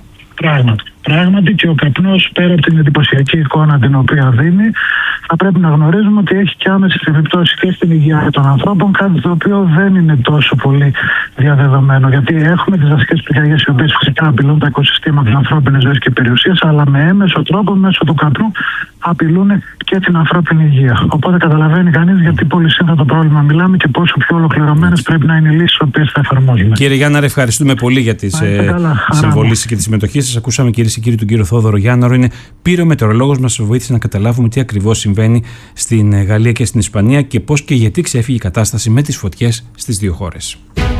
Πράγματι, και ο καπνός, πέρα από την εντυπωσιακή εικόνα την οποία δίνει, θα πρέπει να γνωρίζουμε ότι έχει και άμεσες επιπτώσεις και στην υγεία των ανθρώπων, κάτι το οποίο δεν είναι τόσο πολύ διαδεδομένο. Γιατί έχουμε τις δασικές πυρκαγιές, οι οποίες φυσικά απειλούν τα οικοσυστήματα, την ανθρώπινη ζωή και περιουσίες, αλλά με έμεσο τρόπο, μέσω του καπνού, απειλούν και την ανθρώπινη υγεία. Οπότε καταλαβαίνει κανείς γιατί πολύ σύνθετο πρόβλημα μιλάμε και πόσο πιο ολοκληρωμένες πρέπει να είναι οι λύσεις τις οποίες θα εφαρμόζουμε. Κύριε Γιάνναρε, ευχαριστούμε πολύ για τη συμβολή και τη συμμετοχή σας. Ακούσαμε, κυρίες και κύριοι, τον κύριο Θόδωρο Γιάνναρο. Είναι πυρομετεωρολόγος, μας βοήθησε να καταλάβουμε τι ακριβώς συμβαίνει στην Γαλλία και στην Ισπανία και πώς και γιατί ξέφυγε η κατάσταση με τις φωτιές στις δύο χώρες.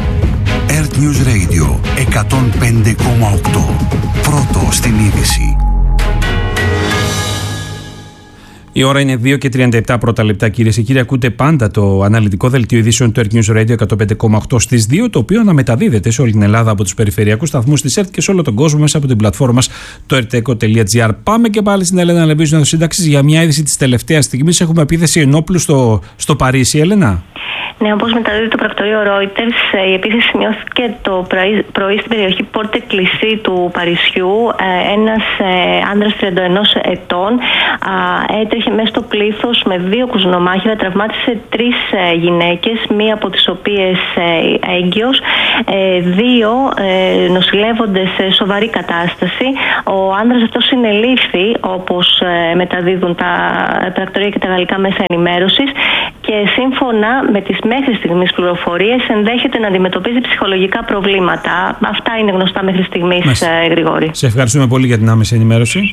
Earth News Radio 105,8. Πρώτο στην είδηση. Η ώρα είναι 2:37 πρώτα λεπτά, κυρίες και κύριοι. Ακούτε πάντα το αναλυτικό δελτίο ειδήσεων του Earth News Radio 105,8 στις 2, το οποίο αναμεταδίδεται σε όλη την Ελλάδα από τους περιφερειακούς σταθμούς της Earth και σε όλο τον κόσμο μέσα από την πλατφόρμα μας, το erteco.gr. Πάμε και πάλι στην Έλενα Λεμπίζου Σύνταξης για μια είδηση της τελευταίας στιγμής. Έχουμε επίθεση ενόπλου στο Παρίσι, Έλενα. Ναι, όπως μεταδίδει το πρακτορείο Reuters, η επίθεση σημειώθηκε το πρωί στην περιοχή Πόρτε Κλισί του Παρισιού. Ένας άντρας 31 ετών έτρεχε μέσα στο πλήθος με 2 κουζινομάχηρα, τραυμάτισε 3 γυναίκες, μία από τις οποίες έγκυος, 2 νοσηλεύονται σε σοβαρή κατάσταση. Ο άντρας αυτός συνελήφθη, όπως μεταδίδουν τα πρακτορεία και τα γαλλικά μέσα ενημέρωσης, και σύμφωνα με τις μέχρι στιγμής πληροφορίες ενδέχεται να αντιμετωπίζει ψυχολογικά προβλήματα. Αυτά είναι γνωστά μέχρι στιγμής, Γρηγόρη. Σε ευχαριστούμε πολύ για την άμεση ενημέρωση.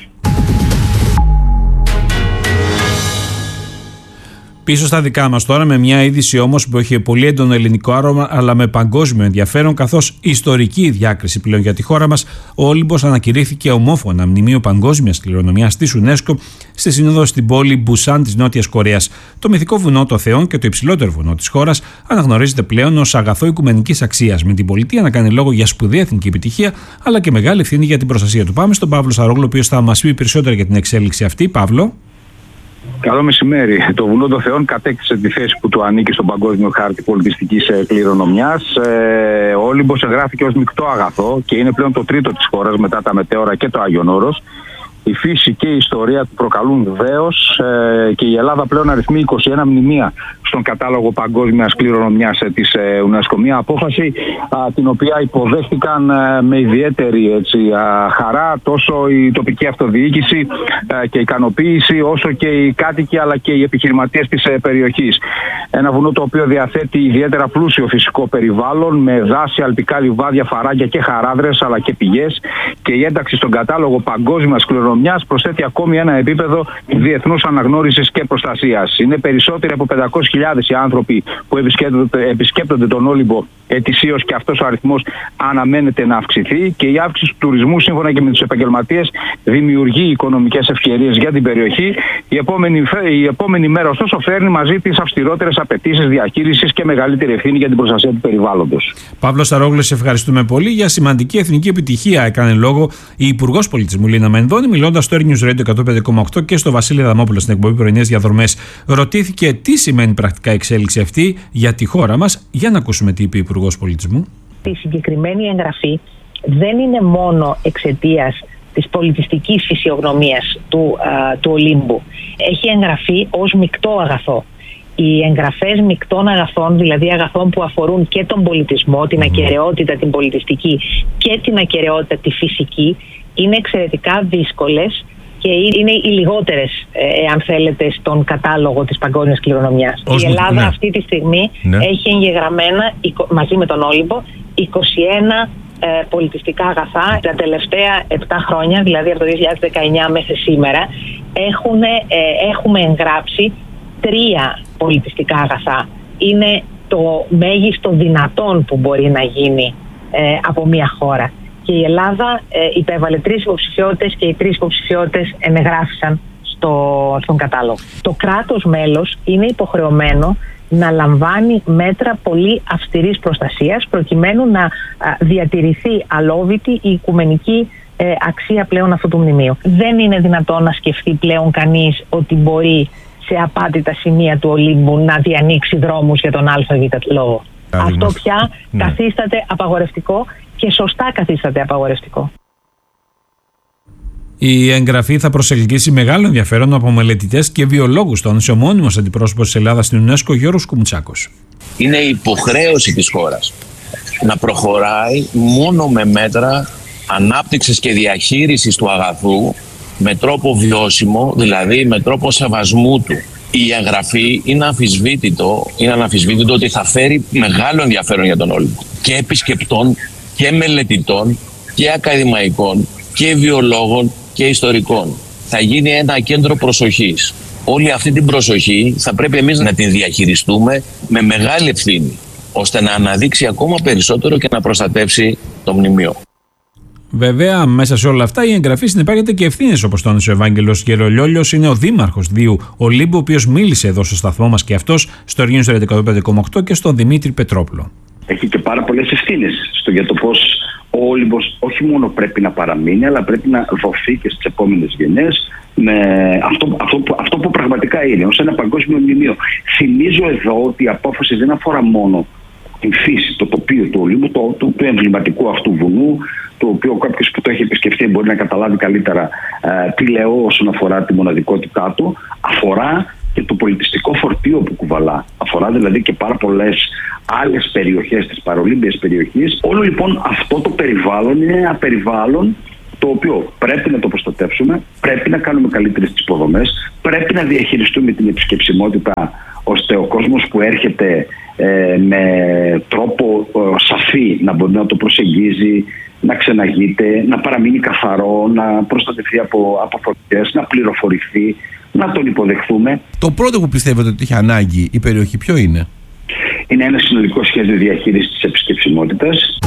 Πίσω στα δικά μας τώρα, με μια είδηση όμως που έχει πολύ έντονο ελληνικό άρωμα αλλά με παγκόσμιο ενδιαφέρον, καθώς ιστορική διάκριση πλέον για τη χώρα μας. Ο Όλυμπος ανακηρύχθηκε ομόφωνα μνημείο παγκόσμιας κληρονομιάς της UNESCO στη σύνοδο στην πόλη Μπουσάν της Νότιας Κορέας. Το μυθικό βουνό των Θεών και το υψηλότερο βουνό της χώρας αναγνωρίζεται πλέον ως αγαθό οικουμενικής αξίας, με την πολιτεία να κάνει λόγο για σπουδαία εθνική επιτυχία αλλά και μεγάλη ευθύνη για την προστασία του. Πάμε στον Παύλο Σαρόγλου, ο οποίος θα μας πει περισσότερα για την εξέλιξη αυτή. Παύλο. Καλό μεσημέρι. Το Βουνό των Θεών κατέκτησε τη θέση που του ανήκει στον Παγκόσμιο Χάρτη Πολιτιστικής Κληρονομιάς. Ο Όλυμπος εγγράφηκε ως μεικτό αγαθό και είναι πλέον το τρίτο της χώρας μετά τα Μετέωρα και το Άγιον Όρος. Η φύση και η ιστορία του προκαλούν δέος και η Ελλάδα πλέον αριθμεί 21 μνημεία στον κατάλογο παγκόσμιας κληρονομιάς της UNESCO. Μια απόφαση την οποία υποδέχτηκαν με ιδιαίτερη χαρά τόσο η τοπική αυτοδιοίκηση και ικανοποίηση, όσο και οι κάτοικοι αλλά και οι επιχειρηματίες της περιοχής. Ένα βουνό το οποίο διαθέτει ιδιαίτερα πλούσιο φυσικό περιβάλλον με δάση, αλπικά λιβάδια, φαράγγια και χαράδρες αλλά και πηγές, και η ένταξη στον κατάλογο παγκόσμιας κληρονομιάς προσθέτει ακόμη ένα επίπεδο διεθνούς αναγνώρισης και προστασίας. Είναι περισσότεροι από 500.000 οι άνθρωποι που επισκέπτονται τον Όλυμπο ετησίως και αυτός ο αριθμός αναμένεται να αυξηθεί, και η αύξηση του τουρισμού σύμφωνα και με τους επαγγελματίες δημιουργεί οικονομικές ευκαιρίες για την περιοχή. Η επόμενη μέρα ωστόσο φέρνει μαζί τις αυστηρότερες απαιτήσεις διαχείρισης και μεγαλύτερη ευθύνη για την προστασία του περιβάλλοντος. Παύλο Σαρόγλου, σε ευχαριστούμε πολύ. Για σημαντική εθνική επιτυχία έκανε λόγο η Υπουργός Πολιτισμού Λίνα Μενδώνη, μιλώντας στο Earth News Radio 105,8 και στο Βασίλη Αδαμόπουλο στην εκπομπή Πρωινές Διαδρομές. Ρωτήθηκε τι σημαίνει πρακτικά η εξέλιξη αυτή για τη χώρα μας. Για να ακούσουμε τι είπε η Υπουργός Πολιτισμού. Η συγκεκριμένη εγγραφή δεν είναι μόνο εξαιτίας της πολιτιστικής φυσιογνωμίας του Ολύμπου. Έχει εγγραφεί ως μεικτό αγαθό. Οι εγγραφές μεικτών αγαθών, δηλαδή αγαθών που αφορούν και τον πολιτισμό, την ακεραιότητα την πολιτιστική και την ακεραιότητα τη φυσική, είναι εξαιρετικά δύσκολες και είναι οι λιγότερες, αν θέλετε, στον κατάλογο της παγκόσμιας κληρονομιάς. Η Ελλάδα αυτή τη στιγμή έχει εγγεγραμμένα, μαζί με τον Όλυμπο, 21 πολιτιστικά αγαθά. Τα τελευταία 7 χρόνια, δηλαδή από το 2019 μέχρι σήμερα, έχουμε εγγράψει 3 πολιτιστικά αγαθά. Είναι το μέγιστο δυνατόν που μπορεί να γίνει από μια χώρα. Και η Ελλάδα υπέβαλε 3 υποψηφιότητες και οι 3 υποψηφιότητες ενεγράφησαν στον κατάλογο. Το κράτος μέλος είναι υποχρεωμένο να λαμβάνει μέτρα πολύ αυστηρής προστασίας προκειμένου να διατηρηθεί αλόβητη η οικουμενική αξία πλέον αυτού του μνημείου. Δεν είναι δυνατόν να σκεφτεί πλέον κανείς ότι μπορεί σε απάτητα σημεία του Ολύμπου να διανοίξει δρόμους για τον ΑΒ λόγο. Αυτό πια καθίσταται απαγορευτικό και σωστά καθίσταται απαγορευτικό. Η εγγραφή θα προσελκύσει μεγάλο ενδιαφέρον από μελετητές και βιολόγους, τόνισε ο μόνιμος αντιπρόσωπος της Ελλάδας στην UNESCO, Γιώργος Κουμουτσάκος. Είναι υποχρέωση της χώρας να προχωράει μόνο με μέτρα ανάπτυξης και διαχείρισης του αγαθού με τρόπο βιώσιμο, δηλαδή με τρόπο σεβασμού του. Η εγγραφή είναι αναμφισβήτητο ότι θα φέρει μεγάλο ενδιαφέρον για τον Όλυμπο. Και επισκεπτών και μελετητών και ακαδημαϊκών και βιολόγων και ιστορικών. Θα γίνει ένα κέντρο προσοχής. Όλη αυτή την προσοχή θα πρέπει εμείς να την διαχειριστούμε με μεγάλη ευθύνη, ώστε να αναδείξει ακόμα περισσότερο και να προστατεύσει το μνημείο. Βέβαια, μέσα σε όλα αυτά η εγγραφή συνεπάγεται και ευθύνες, όπως τόνισε ο Ευάγγελος Γερολιόλιος. Είναι ο δήμαρχος Δίου Ολύμπου, ο οποίος μίλησε εδώ στο σταθμό μας και αυτός, στο News Radio 105,8 και στον Δημήτρη Πετρόπουλο. Έχει και πάρα πολλές ευθύνες για το πώς ο Όλυμπος όχι μόνο πρέπει να παραμείνει, αλλά πρέπει να δοθεί και στις επόμενες γενιές με αυτό που πραγματικά είναι, ως ένα παγκόσμιο μνημείο. Θυμίζω εδώ ότι η απόφαση δεν αφορά μόνο την φύση, το τοπίο του Ολύμπου, του εμβληματικού αυτού βουνού, το οποίο κάποιος που το έχει επισκεφτεί μπορεί να καταλάβει καλύτερα τι λέω όσον αφορά τη μοναδικότητά του. Αφορά και το πολιτιστικό φορτίο που κουβαλά. Αφορά δηλαδή και πάρα πολλές άλλες περιοχές της παρολύμπιας περιοχής. Όλο λοιπόν αυτό το περιβάλλον είναι ένα περιβάλλον το οποίο πρέπει να το προστατεύσουμε, πρέπει να κάνουμε καλύτερες τις υποδομές, πρέπει να διαχειριστούμε την επισκεψιμότητα ώστε ο κόσμος που έρχεται με τρόπο σαφή να μπορεί να το προσεγγίζει, να ξεναγείται, να παραμείνει καθαρό, να προστατευτεί από φωτιές, να πληροφορηθεί, να τον υποδεχθούμε. Το πρώτο που πιστεύετε ότι έχει ανάγκη η περιοχή ποιο είναι? Είναι ένα συνολικό σχέδιο διαχείρισης της επισκεψιμότητας.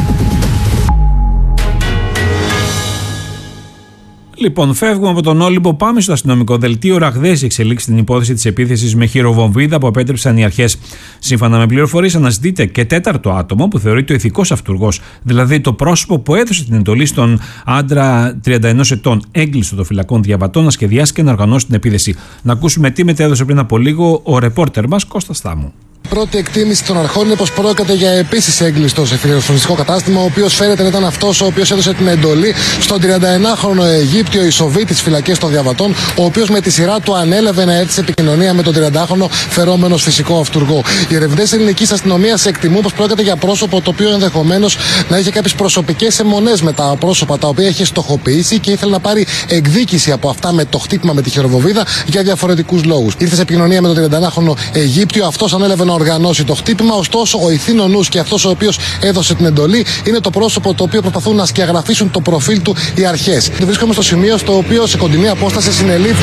Λοιπόν, φεύγουμε από τον Όλυμπο, πάμε στο αστυνομικό δελτίο. Ραγδαίες εξελίξεις στην υπόθεση της επίθεσης με χειροβομβίδα που απέτρεψαν οι αρχές. Σύμφωνα με πληροφορίες, αναζητείται και τέταρτο άτομο που θεωρείται ο ηθικός αυτουργός, δηλαδή το πρόσωπο που έδωσε την εντολή στον άντρα 31 ετών, έγκλειστο των φυλακών Διαβατών, να σχεδιάσει και να οργανώσει την επίθεση. Να ακούσουμε τι μετέδωσε πριν από λίγο ο ρεπόρτερ μας Κώστας Θάμου. Πρώτη εκτίμηση των αρχών είναι πως πρόκειται για επίσης έγκλειστο σε φιλοφρονιστικό κατάστημα, ο οποίος φέρεται να ήταν αυτός ο οποίος έδωσε την εντολή στον 31χρονο Αιγύπτιο εισοβή της φυλακής των Διαβατών, ο οποίος με τη σειρά του ανέλαβε να έρθει σε επικοινωνία με τον 30χρονο φερόμενος φυσικό αυτουργό. Οι ερευνητές ελληνικής αστυνομίας εκτιμούν πως πρόκειται για πρόσωπο το οποίο ενδεχομένως να είχε κάποιες προσωπικές αιμονές με τα πρόσωπα τα οποία είχε στοχοποιήσει και ήθελε να πάρει εκδίκηση από αυτά με το χτύπημα με τη χειροβομβίδα για διαφορετικούς λόγους. Ήρθε σε επικοινωνία με τον 31χρονο Αιγύπτιο, αυτός ανέλαβε να οργανώσει το χτύπημα, ωστόσο ο ηθήνο νους και αυτός ο οποίος έδωσε την εντολή είναι το πρόσωπο το οποίο προσπαθούν να σκιαγραφίσουν το προφίλ του οι αρχές. Βρίσκομαι στο σημείο στο οποίο σε κοντινή απόσταση συνελήφθη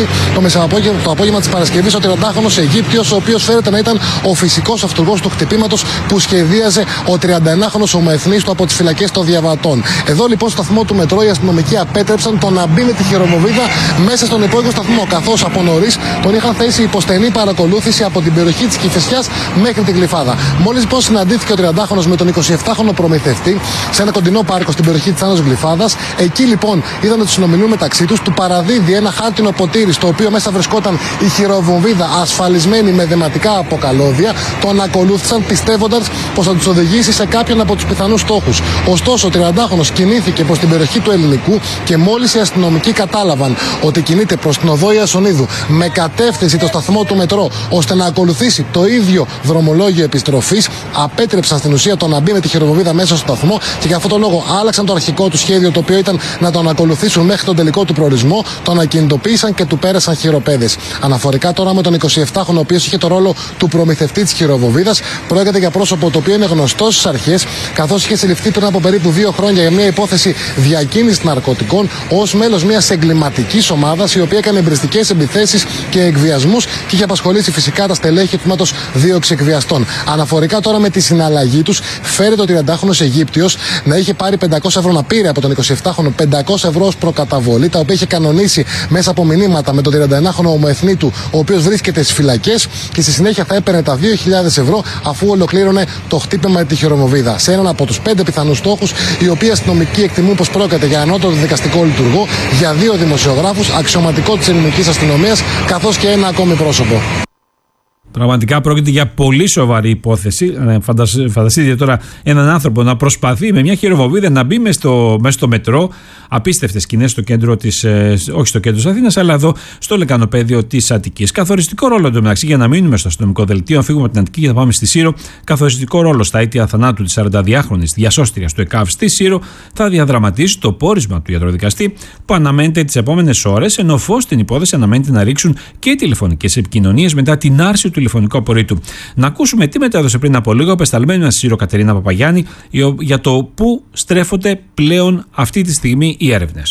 το απόγευμα της Παρασκευής ο 30χρονος Αιγύπτιος, ο οποίος φέρεται να ήταν ο φυσικός αυτουργός του χτυπήματος που σχεδίαζε ο 31χρονος ομοεθνής του από τις φυλακές των Διαβατών. Εδώ λοιπόν στο σταθμό του μετρό οι αστυνομικοί απέτρεψαν το να μπει με τη χειροβομβίδα μέσα στον υπόγειο σταθμό, καθώς από νωρίς τον είχαν θέσει υποστενή παρακολούθηση από την περιοχή της Κηφισιάς μέχρι την Γλυφάδα. Μόλις λοιπόν συναντήθηκε ο 30χρονος με τον 27χρονο προμηθευτή σε ένα κοντινό πάρκο στην περιοχή της Άννος Γλυφάδας, εκεί λοιπόν είδαν ότι συνομιλούν μεταξύ τους, του παραδίδει ένα χάρτινο ποτήρι στο οποίο μέσα βρισκόταν η χειροβομβίδα ασφαλισμένη με δεματικά από καλώδια. Τον ακολούθησαν πιστεύοντας πως θα τους οδηγήσει σε κάποιον από τους πιθανούς στόχους. Ωστόσο ο 30χρονος κινήθηκε προς την περιοχή του Ελληνικού και μόλις οι αστυνομικοί κατάλαβαν ότι κινείται προς την οδό Ιασονίδου με κατεύθυνση το σταθμό του μετρό ώστε να ακολουθήσει το ίδιο δρομολόγιο επιστροφής, απέτρεψαν στην ουσία το να μπει με τη χειροβομβίδα μέσα στο σταθμό και για αυτόν τον λόγο άλλαξαν το αρχικό του σχέδιο, το οποίο ήταν να τον ακολουθήσουν μέχρι τον τελικό του προορισμό, τον ακινητοποίησαν και του πέρασαν χειροπέδες. Αναφορικά τώρα με τον 27χρονο, ο οποίος είχε το ρόλο του προμηθευτή της χειροβομβίδας, πρόκειται για πρόσωπο το οποίο είναι γνωστό στις αρχές, καθώς είχε συλληφθεί πριν από περίπου 2 χρόνια για μια υπόθεση διακίνησης ναρκωτικών ως μέλος μιας εγκληματικής ομάδας, η οποία έκανε εμπριστικές επιθέσεις και εκβιασμούς και είχε απασχολήσει φυσικά τα στελέχη τμήματος δίωξη εκβιαστών. Αναφορικά τώρα με τη συναλλαγή τους, φέρεται ο 30χρονος Αιγύπτιος να είχε πάρει 500 ευρώ, να πήρε από τον 27χρονο 500 ευρώ ως προκαταβολή, τα οποία είχε κανονίσει μέσα από μηνύματα με τον 31χρονο ομοεθνή του, ο οποίος βρίσκεται στις φυλακές, και στη συνέχεια θα έπαιρνε τα 2.000 ευρώ αφού ολοκλήρωνε το χτύπημα με τη χειροβομβίδα. Σε έναν από τους 5 πιθανούς στόχους, οι οποίοι αστυνομικοί εκτιμούν πως πρόκειται για ανώτατο δικαστικό λειτουργό, για 2 δημοσιογράφους, αξιωματικό της ελληνικής αστυνομίας, καθώς και ένα ακόμη πρόσωπο. Πραγματικά πρόκειται για πολύ σοβαρή υπόθεση. Φανταστείτε τώρα έναν άνθρωπο να προσπαθεί με μια χειροβομβίδα να μπει μέσα στο μετρό. Απίστευτες σκηνές στο κέντρο όχι στο κέντρο της Αθήνας, αλλά εδώ στο λεκανοπέδιο της Αττικής. Καθοριστικό ρόλο εντωμεταξύ, για να μείνουμε στο αστυνομικό δελτίο, αν φύγουμε από την Αττική και θα πάμε στη Σύρο, καθοριστικό ρόλο στα αίτια θανάτου της 42χρονης διασώστριας του ΕΚΑΒ στη Σύρο θα διαδραματίσει το πόρισμα του ιατροδικαστή, που αναμένεται τις επόμενες ώρες, ενώ φως στην υπόθεση αναμένεται να ρίξουν και οι τηλεφωνικές επικοινωνίες μετά την άρση του τηλεφωνικού απορρίτου. Να ακούσουμε τι μετέδωσε πριν από λίγο απεσταλμένη μας στη Σύρο Κατερίνα Παπαγιάννη για το πού στρέφονται πλέον αυτή τη στιγμή οι έρευνες.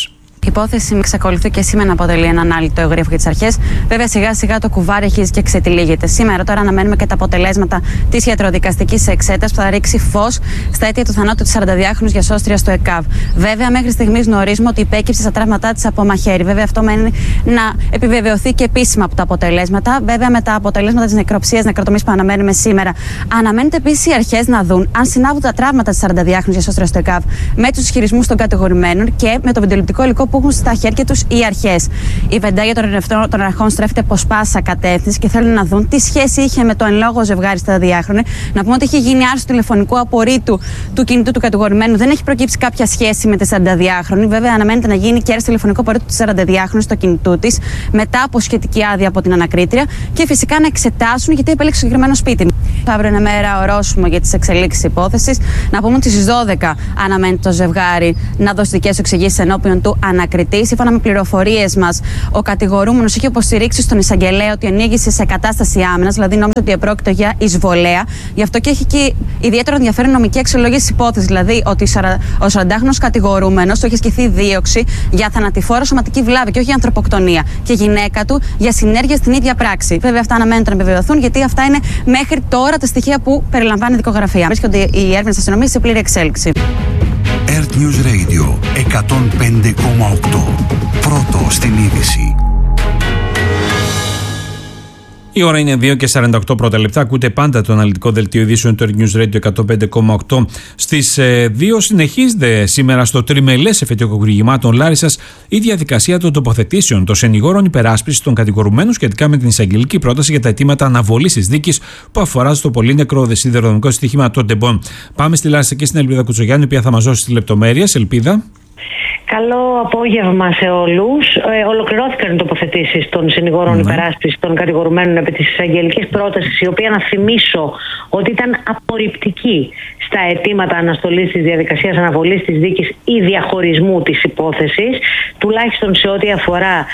Η υπόθεση εξακολουθεί και σήμερα να αποτελεί ένα ανάλυτο εγγραφό για τις αρχές. Βέβαια, σιγά σιγά το κουβάρι αρχίζει και ξετυλίγεται. Σήμερα τώρα αναμένουμε και τα αποτελέσματα της ιατροδικαστικής εξέτασης που θα ρίξει φως στα αίτια του θανάτου της 42χρονης γιασόστριας στο ΕΚΑΒ. Βέβαια, μέχρι στιγμής γνωρίζουμε ότι υπέκυψε στα τραύματά της από μαχαίρι. Βέβαια, αυτό μένει να επιβεβαιωθεί και επίσημα από τα αποτελέσματα. Βέβαια, με τα αποτελέσματα της νεκροψίας, νεκροτομής που αναμένουμε σήμερα, αναμένεται επίσης οι αρχές να δουν αν συνάδουν τα τραύματα της 42χρονης γιασόστριας στο ΕΚΑΒ με τους ισχυρισμούς των κατηγορουμένων και με το βιντεοληπτικό υλικό που έχουν στα χέρια τους οι αρχές. Η βεντάγια των ερευνητών των αρχών στρέφεται προς πάσα κατεύθυνση και θέλουν να δουν τι σχέση είχε με το εν λόγω ζευγάρι στα 42χρονη. Να πούμε ότι έχει γίνει άρση του τηλεφωνικού απορρίτου του κινητού του κατηγορουμένου. Δεν έχει προκύψει κάποια σχέση με τη 42χρονη. Βέβαια, αναμένεται να γίνει και άρση τηλεφωνικού απορρίτου τη 42χρονη στο κινητού τη μετά από σχετική άδεια από την ανακρίτρια και φυσικά να εξετάσουν γιατί επέλεξε το συγκεκριμένο σπίτι. Αύριο είναι μέρα ορόσημο για τις εξελίξεις της υπόθεσης. Να πούμε ότι στις 12 αναμένεται το ζευγάρι να δώσει δικές εξηγήσεις ενώπιον του ανακριτή. Σύμφωνα με πληροφορίες μας, ο κατηγορούμενος είχε υποστηρίξει στον εισαγγελέα ότι ενήγησε σε κατάσταση άμυνας, δηλαδή νόμιζε ότι επρόκειτο για εισβολέα. Γι' αυτό και έχει και ιδιαίτερο ενδιαφέρον νομική αξιολόγηση της υπόθεσης. Δηλαδή ότι ο 40χρονος κατηγορούμενος του έχει ασκηθεί δίωξη για θανατηφόρο σωματική βλάβη και όχι για ανθρωποκτονία. Και η γυναίκα του για συνέργεια στην ίδια πράξη. Βέβαια, αυτά αναμένεται να επιβεβαιωθούν γιατί αυτά είναι μέχρι τώρα τα στοιχεία που περιλαμβάνει η δικογραφία. Βρίσκονται οι έρευνες της αστυνομίας σε πλήρη εξέλιξη. Earth News Radio 105,8. Πρώτο στην είδηση. Η ώρα είναι 2 και 48 πρώτα λεπτά. Ακούτε πάντα το αναλυτικό δελτίο ειδήσεων του Earth News Radio 105,8. Στις 2 συνεχίζεται σήμερα στο τριμελές εφετείο κοκκουργημάτων Λάρισσας η διαδικασία των τοποθετήσεων των συνηγόρων υπεράσπισης των κατηγορουμένων σχετικά με την εισαγγελική πρόταση για τα αιτήματα αναβολής της δίκης που αφορά στο πολύνεκρο σιδηροδρομικό στοίχημα των Τεμπών. Πάμε στη Λάρισα και στην Ελπίδα Κουτσογιάννη, η οποία θα μας δώσει τις λεπτομέρειες. Ελπίδα. Καλό απόγευμα σε όλους. Ολοκληρώθηκαν οι τοποθετήσεις των συνηγόρων υπεράσπισης των κατηγορουμένων επί της εισαγγελικής πρότασης, η οποία, να θυμίσω, ότι ήταν απορριπτική στα αιτήματα αναστολής της διαδικασίας αναβολής της δίκης ή διαχωρισμού της υπόθεσης, τουλάχιστον σε ό,τι αφορά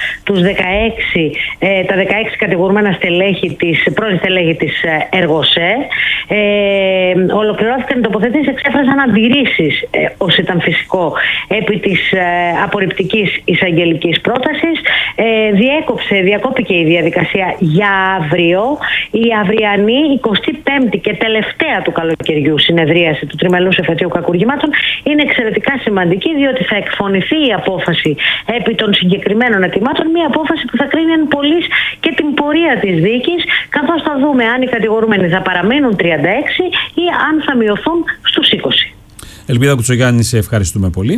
τα 16 κατηγορούμενα πρώην στελέχη της Εργοσέ. Ολοκληρώθηκαν οι τοποθετήσεις, εξέφρασαν αντιρρήσεις, ως ήταν φυσικό, επί της απορριπτικής εισαγγελικής πρότασης. Διακόπηκε η διαδικασία για αύριο. Η αυριανή 25η και τελευταία του καλοκαιριού συνεδρίαση του τριμελούς εφετείου κακουργημάτων είναι εξαιρετικά σημαντική, διότι θα εκφωνηθεί η απόφαση επί των συγκεκριμένων αιτημάτων, μια απόφαση που θα κρίνει εν πολλοίς και την πορεία της δίκης, καθώς θα δούμε αν οι κατηγορούμενοι θα παραμείνουν 36 ή αν θα μειωθούν στους 20. Ελπίδα Κουτσογιάννη, σε ευχαριστούμε πολύ.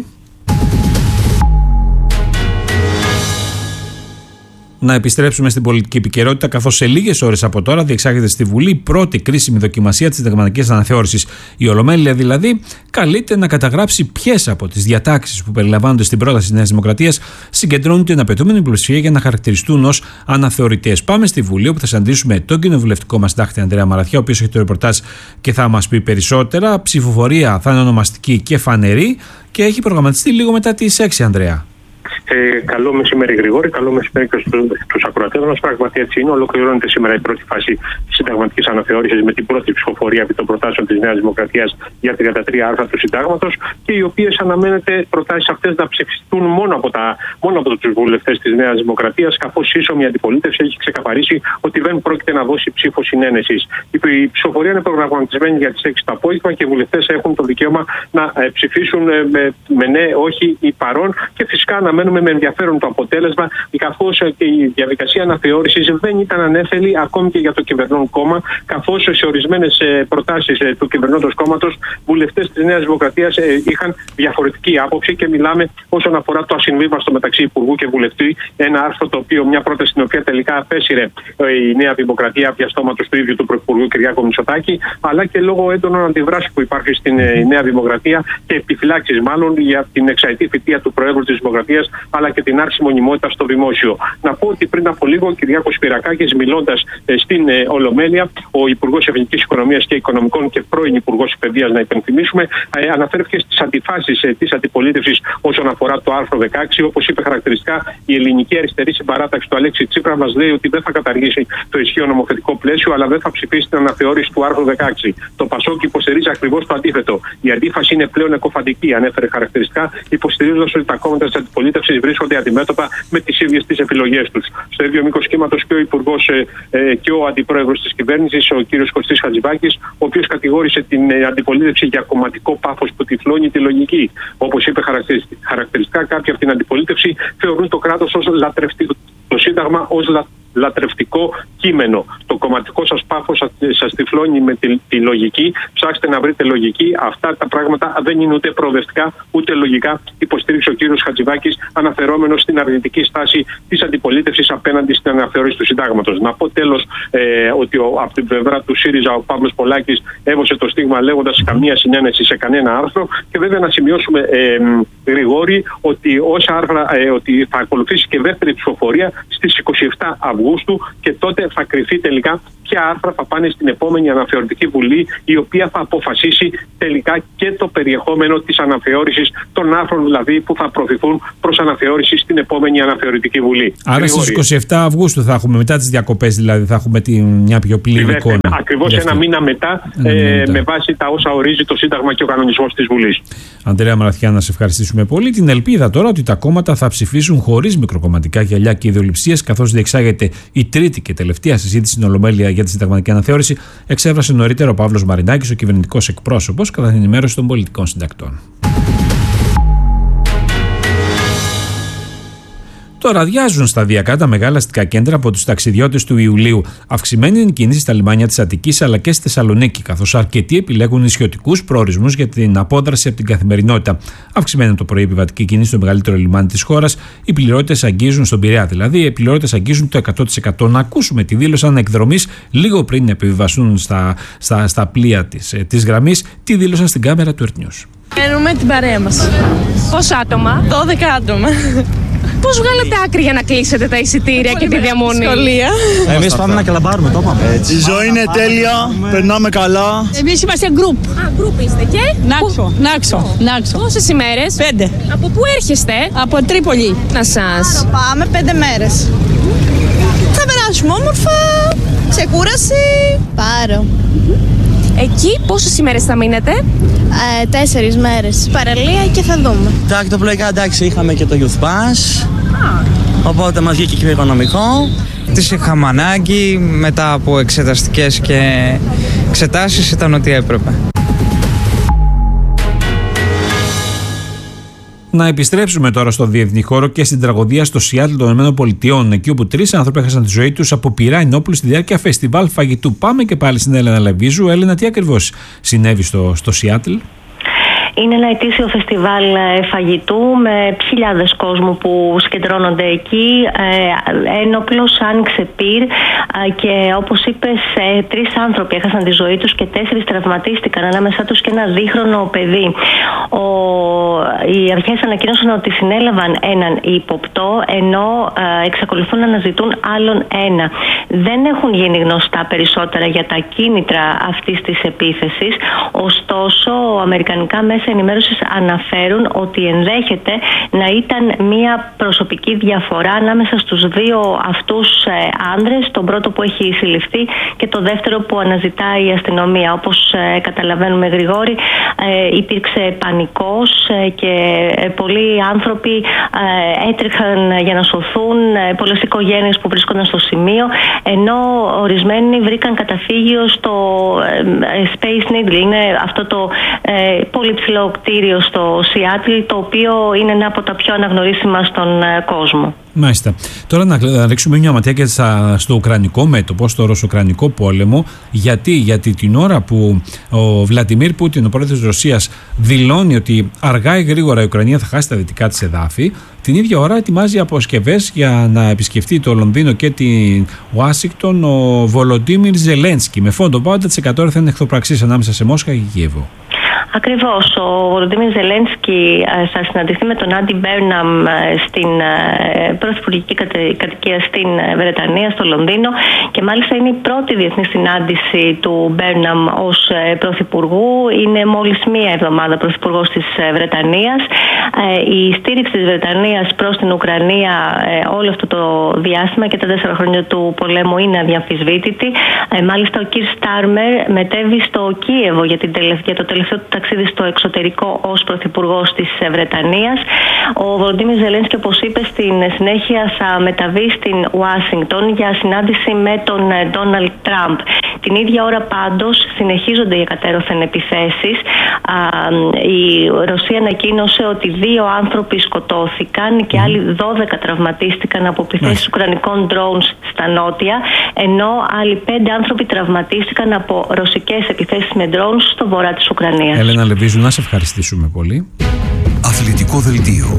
Να επιστρέψουμε στην πολιτική επικαιρότητα, καθώς σε λίγες ώρες από τώρα διεξάγεται στη Βουλή η πρώτη κρίσιμη δοκιμασία της συνταγματικής αναθεώρησης. Η Ολομέλεια δηλαδή καλείται να καταγράψει ποιες από τις διατάξεις που περιλαμβάνονται στην πρόταση της Νέας Δημοκρατίας συγκεντρώνουν την απαιτούμενη πλειοψηφία για να χαρακτηριστούν ως αναθεωρητές. Πάμε στη Βουλή, όπου θα συναντήσουμε τον κοινοβουλευτικό μας συντάκτη Ανδρέα Μαραθιά, ο οποίος έχει το ρεπορτάζ και θα μας πει περισσότερα. Ψηφοφορία θα είναι ονομαστική και φανερή και έχει προγραμματιστεί λίγο μετά τις 6, Ανδρέα. Καλό μεσημέρι, Γρηγόρη. Καλό μεσημέρι και στους ακροατές μας. Πράγματι έτσι είναι. Ολοκληρώνεται σήμερα η πρώτη φάση της συνταγματικής αναθεώρησης με την πρώτη ψηφοφορία επί των προτάσεων της Νέας Δημοκρατίας για 33 άρθρα του Συντάγματος, και οι οποίες αναμένεται προτάσεις αυτές να ψηφιστούν μόνο από τους βουλευτές της Νέας Δημοκρατίας, καθώς η ίσομη αντιπολίτευση έχει ξεκαθαρίσει ότι δεν πρόκειται να δώσει ψήφο συνένεσης. Η ψηφοφορία είναι προγραμματισμένη για τις 6 το απόγευμα και οι βουλευτές έχουν το δικαίωμα να ψηφίσουν με ναι, όχι ή παρόν, και φυσικά αναμένουμε με ενδιαφέρον το αποτέλεσμα, καθώς και η διαδικασία αναθεώρησης δεν ήταν ανέφελη ακόμη και για το κυβερνών κόμμα, καθώς σε ορισμένες προτάσεις του κυβερνώντος κόμματος βουλευτές της Νέας Δημοκρατίας είχαν διαφορετική άποψη, και μιλάμε όσον αφορά το ασυμβίβαστο μεταξύ Υπουργού και Βουλευτή, ένα άρθρο το οποίο, μια πρόταση την οποία τελικά απέσυρε η Νέα Δημοκρατία διαστόματος του ίδιου του Πρωθυπουργού Κυριάκου Μητσοτάκη, αλλά και λόγω έντονων αντιδράσεων που υπάρχει στην Νέα Δημοκρατία και επιφυλάξεις μάλλον για την εξαετή θητεία του Προέδρου της Δημοκρατίας, αλλά και την άρση μονιμότητας στο δημόσιο. Να πω ότι πριν από λίγο ο Κυριάκος Πυρακάκης, μιλώντας στην Ολομέλεια, ο Υπουργός Εθνικής Οικονομίας και Οικονομικών και πρώην Υπουργός Παιδείας, να υπενθυμίσουμε, αναφέρθηκε στις αντιφάσεις της αντιπολίτευσης όσον αφορά το άρθρο 16. Όπως είπε χαρακτηριστικά, η ελληνική αριστερή συμπαράταξη του Αλέξη Τσίπρα μας λέει ότι δεν θα καταργήσει το ισχύον νομοθετικό πλαίσιο, αλλά δεν θα ψηφίσει την αναθεώρηση του άρθρου 16. Το ΠΑΣΟΚ υποστηρίζει ακριβώς το αντίθετο. Η αντίφαση είναι πλέον εκοφαντική, ανέφερε χαρακτηριστικά, υποστηρίζοντας ότι τα κόμματα της αντιπολίτευσης κυβερνήσεις βρίσκονται αντιμέτωπα με τις ίδιες τις επιλογές τους. Στο ίδιο μήκος κύματος και ο Υπουργός και ο Αντιπρόεδρος της κυβέρνησης, ο κ. Κωστής Χατζηβάκης, ο οποίος κατηγόρησε την αντιπολίτευση για κομματικό πάθος που τυφλώνει τη λογική. Όπως είπε χαρακτηριστικά, κάποιοι από την αντιπολίτευση θεωρούν το κράτος ως λατρευτικό, το Σύνταγμα ως λατρευτικό κείμενο. Το κομματικό σας πάθος σας τυφλώνει με τη λογική. Ψάξτε να βρείτε λογική. Αυτά τα πράγματα δεν είναι ούτε προοδευτικά ούτε λογικά, υποστήριξε ο κύριος Χατζηβάκης, αναφερόμενος στην αρνητική στάση της αντιπολίτευσης απέναντι στην αναθεώρηση του Συντάγματος. Να πω τέλος ότι από την πλευρά του ΣΥΡΙΖΑ ο Παύλος Πολάκης έβωσε το στίγμα λέγοντας καμία συνένεση σε κανένα άρθρο. Και βέβαια να σημειώσουμε, Γρηγόρη, ότι όσα άρθρα, ότι θα ακολουθήσει και δεύτερη ψηφοφορία στις 27 Αυγούστου και τότε θα κρυφεί τελικά ποια άρθρα θα πάνε στην επόμενη αναθεωρητική βουλή, η οποία θα αποφασίσει τελικά και το περιεχόμενο της αναθεώρησης των άρθρων δηλαδή που θα προωθηθούν προς αναθεώρηση στην επόμενη αναθεωρητική βουλή. Άρα στις 27 Αυγούστου θα έχουμε, μετά τις διακοπές δηλαδή, θα έχουμε μια πιο πλήρη εικόνα. Ακριβώς ένα μήνα μετά, με βάση τα όσα ορίζει το Σύνταγμα και ο κανονισμός της Βουλής. Αντρέα Μαραθιά, να σε ευχαριστήσουμε πολύ. Την ελπίδα τώρα ότι τα κόμματα θα ψηφίσουν χωρίς μικροκομματικά γυαλιά και ιδεολειψίες, καθώς διεξάγεται η τρίτη και τελευταία συζήτηση στην Ολομέλεια για τη συνταγματική αναθεώρηση, εξέφρασε νωρίτερα ο Παύλος Μαρινάκης, ο κυβερνητικός εκπρόσωπος, κατά την ενημέρωση των πολιτικών συντακτών. Τώρα αδειάζουν σταδιακά τα μεγάλα αστικά κέντρα από τους ταξιδιώτες του Ιουλίου. Αυξημένη είναι η κίνηση στα λιμάνια της Αττικής αλλά και στη Θεσσαλονίκη, καθώς αρκετοί επιλέγουν νησιωτικούς προορισμούς για την απόδραση από την καθημερινότητα. Αυξημένη είναι το πρωί επιβατική κίνηση στο μεγαλύτερο λιμάνι της χώρας. Οι πληρότητες αγγίζουν στον Πειραιά, δηλαδή οι πληρότητες αγγίζουν το 100%. Να ακούσουμε τι δήλωσαν εκδρομής λίγο πριν επιβιβαστούν στα πλοία της γραμμής, τι δήλωσαν στην κάμερα του Earth News. Παίρνουμε την παρέα μας. Πόσα άτομα? 12 άτομα. Πώς βγάλετε άκρη για να κλείσετε τα εισιτήρια και τη διαμονή? Σχολεία. Εμείς πάμε να καλαμπάρουμε, το είπαμε. Η ζωή είναι τέλεια, περνάμε καλά. Εμείς είμαστε group. Group είστε και? Νάξο. Πόσες ημέρες? 5. Από πού έρχεστε? Από Τρίπολη. Να σας. Πάμε 5 μέρες. Θα περάσουμε όμορφα, ξεκούραση. Πάρω. Εκεί πόσες ημέρες θα μείνετε? 4 μέρες. Παραλία και θα δούμε. Εντάξει, το πρωί εντάξει, είχαμε και το Youth Pass. Οπότε μας βγήκε και οικονομικό. Τις είχαμε ανάγκη, μετά από εξεταστικές και εξετάσεις ήταν ό,τι έπρεπε. Να επιστρέψουμε τώρα στο διεθνή χώρο και στην τραγωδία στο Σιάτλ των ΗΠΑ, εκεί όπου 3 άνθρωποι έχασαν τη ζωή τους από πυρά ενόπλου στη διάρκεια φεστιβάλ φαγητού. Πάμε και πάλι στην Έλενα Λεβίζου. Έλενα, τι ακριβώς συνέβη στο Σιάτλ? Είναι ένα ετήσιο φεστιβάλ φαγητού με χιλιάδες κόσμου που συγκεντρώνονται εκεί. Ένοπλος άνοιξε πυρ και όπως είπες 3 άνθρωποι έχασαν τη ζωή τους και 4 τραυματίστηκαν, ανάμεσά τους και ένα 2χρονο παιδί. Οι αρχές ανακοίνωσαν ότι συνέλαβαν έναν ύποπτο, ενώ εξακολουθούν να αναζητούν άλλον ένα. Δεν έχουν γίνει γνωστά περισσότερα για τα κίνητρα αυτής της επίθεσης, ωστόσο αμερικανικά μέσα ενημέρωσης αναφέρουν ότι ενδέχεται να ήταν μια προσωπική διαφορά ανάμεσα στους 2 αυτούς άνδρες, τον πρώτο που έχει συλληφθεί και το δεύτερο που αναζητάει η αστυνομία. Όπως καταλαβαίνουμε, Γρηγόρη, υπήρξε πανικός και πολλοί άνθρωποι έτρεχαν για να σωθούν, πολλές οικογένειες που βρίσκονταν στο σημείο, ενώ ορισμένοι βρήκαν καταφύγιο στο Space Needle. Είναι αυτό το πολύ ψηλό κτίριο στο Σιάτλ, το οποίο είναι ένα από τα πιο αναγνωρίσιμα στον κόσμο. Μάλιστα. Τώρα να ρίξουμε μια ματιά και στο ουκρανικό μέτωπο, στο ρωσο-ουκρανικό πόλεμο. Γιατί την ώρα που ο Βλαντιμίρ Πούτιν, ο πρόεδρος της Ρωσίας, δηλώνει ότι αργά ή γρήγορα η Ουκρανία θα χάσει τα δυτικά της εδάφη, την ίδια ώρα ετοιμάζει αποσκευές για να επισκεφτεί το Λονδίνο και την Ουάσιγκτον ο Βολοντίμιρ Ζελένσκι, με φόντο πάντα τις εκατόρθεν εχθροπραξίες ανάμεσα σε Μόσχα και Κίεβο. Ακριβώς. Ο Βολοντίμιρ Ζελένσκι θα συναντηθεί με τον Άντι Μπέρναμ στην πρωθυπουργική κατοικία στην Βρετανία, στο Λονδίνο, και μάλιστα είναι η πρώτη διεθνή συνάντηση του Μπέρναμ ως πρωθυπουργού. Είναι μόλις μία εβδομάδα πρωθυπουργός της Βρετανίας. Η στήριξη της Βρετανίας προς την Ουκρανία όλο αυτό το διάστημα και τα 4 χρόνια του πολέμου είναι αδιαμφισβήτητη. Μάλιστα ο Κιρ Στάρμερ μετέβη στο Κίεβο για το τελευταίο του ταξίδι στο εξωτερικό ως πρωθυπουργός της Βρετανίας. Ο Βολοντίμιρ Ζελένσκι, όπως είπε, στην συνέχεια θα μεταβεί στην Ουάσιγκτον για συνάντηση με τον Ντόναλντ Τραμπ. Την ίδια ώρα πάντως συνεχίζονται οι εκατέρωθεν επιθέσεις. Η Ρωσία ανακοίνωσε ότι 2 άνθρωποι σκοτώθηκαν και άλλοι 12 τραυματίστηκαν από επιθέσεις ουκρανικών drones στα νότια, ενώ άλλοι 5 άνθρωποι τραυματίστηκαν από ρωσικές επιθέσεις με drones στο βορρά της Ουκρανίας. Έλενα Λεβίζου, να σε ευχαριστήσουμε πολύ. Αθλητικό δελτίο.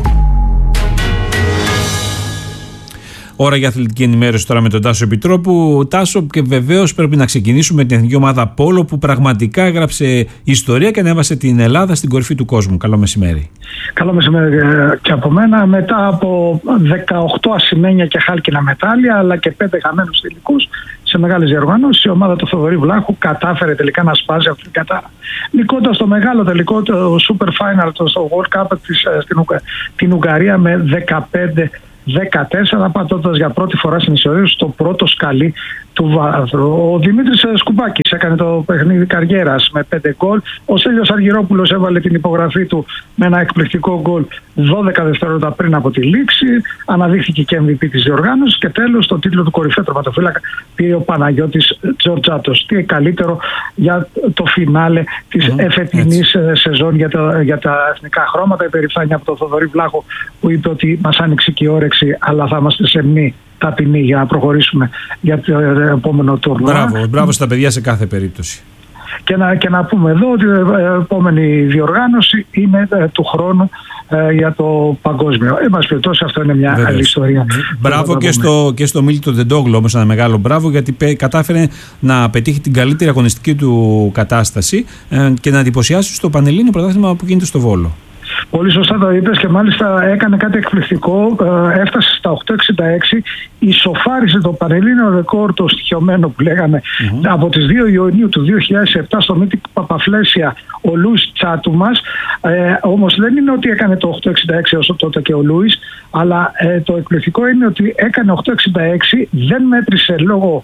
Ώρα για αθλητική ενημέρωση τώρα με τον Τάσο Επιτρόπου. Τάσο, και βεβαίως πρέπει να ξεκινήσουμε με την εθνική ομάδα Πόλο, που πραγματικά έγραψε ιστορία και ανέβασε την Ελλάδα στην κορυφή του κόσμου. Καλό μεσημέρι. Καλό μεσημέρι και από μένα. Μετά από 18 ασημένια και χάλκινα μετάλλια, αλλά και 5 χαμένους τελικούς σε μεγάλες διοργανώσεις, η ομάδα του Θοδωρή Βλάχου κατάφερε τελικά να σπάσει αυτή την κατάρα, νικώντας το μεγάλο τελικό, το Super Final, στο World Cup την Ουγγαρία με 15-14, πατώντας για πρώτη φορά στην ιστορία στο πρώτο σκαλί του βάθρου. Ο Δημήτρης Σκουμπάκης έκανε το παιχνίδι καριέρας με 5 γκολ. Ο Στέλιος Αργυρόπουλος έβαλε την υπογραφή του με ένα εκπληκτικό γκολ 12 δευτερόλεπτα πριν από τη λήξη. Αναδείχθηκε και MVP της διοργάνωσης. Και τέλος, το τίτλο του κορυφαίου τερματοφύλακα πήρε ο Παναγιώτης Τζορτζάτος. Τι καλύτερο για το φινάλε της εφετινής σεζόν για τα εθνικά χρώματα. Η περηφάνεια από τον Θοδωρή Βλάχο, που είπε ότι μας άνοιξε και η όρεξη, αλλά θα είμαστε σεμνοί, ταπεινοί για να προχωρήσουμε για το επόμενο τουρνουά. Μπράβο στα παιδιά σε κάθε περίπτωση. Και να πούμε εδώ ότι η επόμενη διοργάνωση είναι του χρόνου για το παγκόσμιο. Εν πάση περιπτώσει, αυτό είναι μια άλλη ιστορία. Μπράβο και στο Μίλτο Ντεντόγλου, όμως ένα μεγάλο μπράβο, γιατί κατάφερε να πετύχει την καλύτερη αγωνιστική του κατάσταση και να εντυπωσιάσει στο Πανελλήνιο πρωτάθλημα που γίνεται στο Βόλο. Πολύ σωστά το είπες, και μάλιστα έκανε κάτι εκπληκτικό. Έφτασε στα 8.66, ισοφάρισε το πανελλήνιο ρεκόρ, το στοιχειωμένο που λέγαμε, από τις 2 Ιουνίου του 2007 στο Μύτη Παπαφλέσια, ο Λούις Τσάτουμας. Όμως δεν είναι ότι έκανε το 8.66 όσο τότε και ο Λούις, αλλά το εκπληκτικό είναι ότι έκανε 8.66, δεν μέτρησε